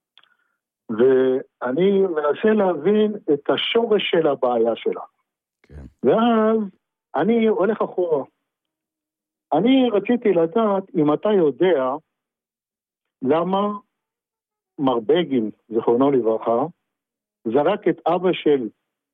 ואני מנסה להבין את השורש של הבעיה שלה. כן. ואז אני הולך אחורה. אני רציתי לדעת אם אתה יודע למה מר בגין, זכרונו לברכה, זרק את אבא של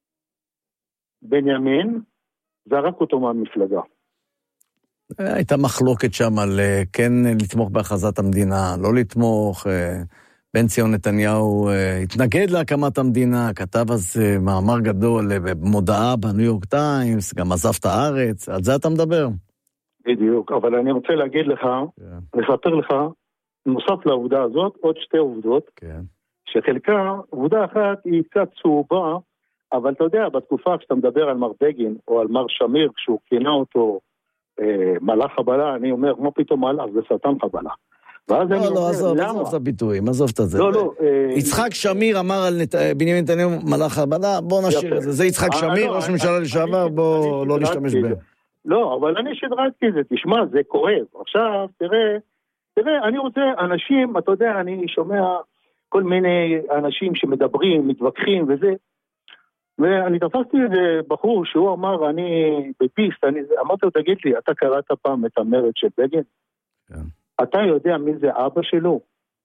בנימין, זרק אותו מהמפלגה. הייתה מחלוקת שם על כן לתמוך בהכרזת המדינה, לא לתמוך... בן ציון נתניהו התנגד להקמת המדינה, כתב אז מאמר גדול במודעה בניו יורק טיימס, גם עזב את הארץ, על זה אתה מדבר? בדיוק, אבל אני רוצה להגיד לך, yeah. לספר לך, נוסף לעובדה הזאת, עוד שתי עובדות, okay. שחלקה, עובדה אחת היא קצת צהובה, אבל אתה יודע, בתקופה כשאתה מדבר על מר בגין, או על מר שמיר, כשהוא כינה אותו אה, מלאך חבלה, אני אומר, מה פתאום מלאך, זה שטן חבלה. לא, לא, עזוב, עזוב את הביטויים, עזוב את זה. לא, לא. יצחק שמיר אמר על בנימין נתניהו מלאך חבלה, בוא נשאיר את זה. זה יצחק שמיר, ראש ממשלה לשעבר, בוא לא נשתמש בהם. לא, אבל אני שדרקתי את זה, תשמע, זה כואב. עכשיו, תראה, תראה, אני רוצה, אנשים, אתה יודע, אני שומע כל מיני אנשים שמדברים, מתווכחים וזה, ואני תפסתי איזה בחור שהוא אמר, אני בפיסט, אמרתי לו, תגיד לי, אתה קראת פעם את המרד של בגין? כן. אתה יודע מי זה אבא שלו?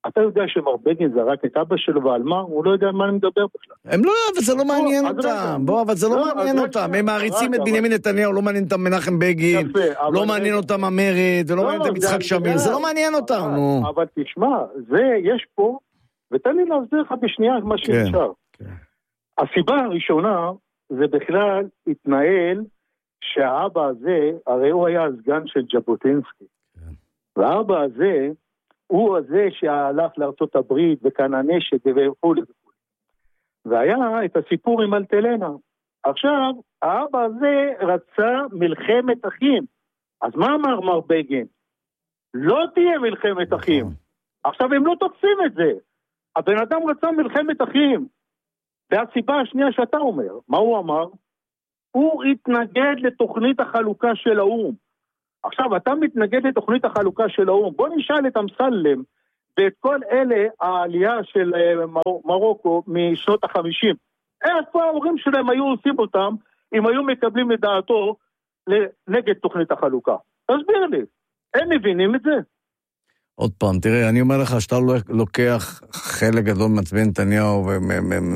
אתה יודע שמר בגין זרק את אבא שלו ועל מה? הוא לא יודע על מה אני מדבר בכלל. הם לא, אבל זה לא מעניין אותם. בוא, אבל זה לא מעניין אותם. הם מעריצים את בנימין נתניהו, לא מעניין אותם מנחם בגין, לא מעניין אותם המרד, ולא מעניין אותם יצחק שמיר, זה לא מעניין אותם. אבל תשמע, זה, יש פה, ותן לי להסביר לך בשנייה מה שאפשר. הסיבה הראשונה, זה בכלל התנהל שהאבא הזה, הרי הוא היה הסגן של ז'בוטינסקי. והאבא הזה, הוא הזה שהלך לארצות הברית וקנה נשק וכו'. והיה את הסיפור עם אלטלנה. עכשיו, האבא הזה רצה מלחמת אחים. אז מה אמר מר בגין? לא תהיה מלחמת אחים. עכשיו הם לא תופסים את זה. הבן אדם רצה מלחמת אחים. והסיבה השנייה שאתה אומר, מה הוא אמר? הוא התנגד לתוכנית החלוקה של האום. עכשיו, אתה מתנגד לתוכנית החלוקה של האום. בוא נשאל את אמסלם, ואת כל אלה, העלייה של מר... מרוקו משנות החמישים. איפה ההורים שלהם היו עושים אותם, אם היו מקבלים את דעתו נגד תוכנית החלוקה? תסביר לי, הם מבינים את זה? עוד פעם, תראה, אני אומר לך שאתה לוקח חלק גדול מצביא נתניהו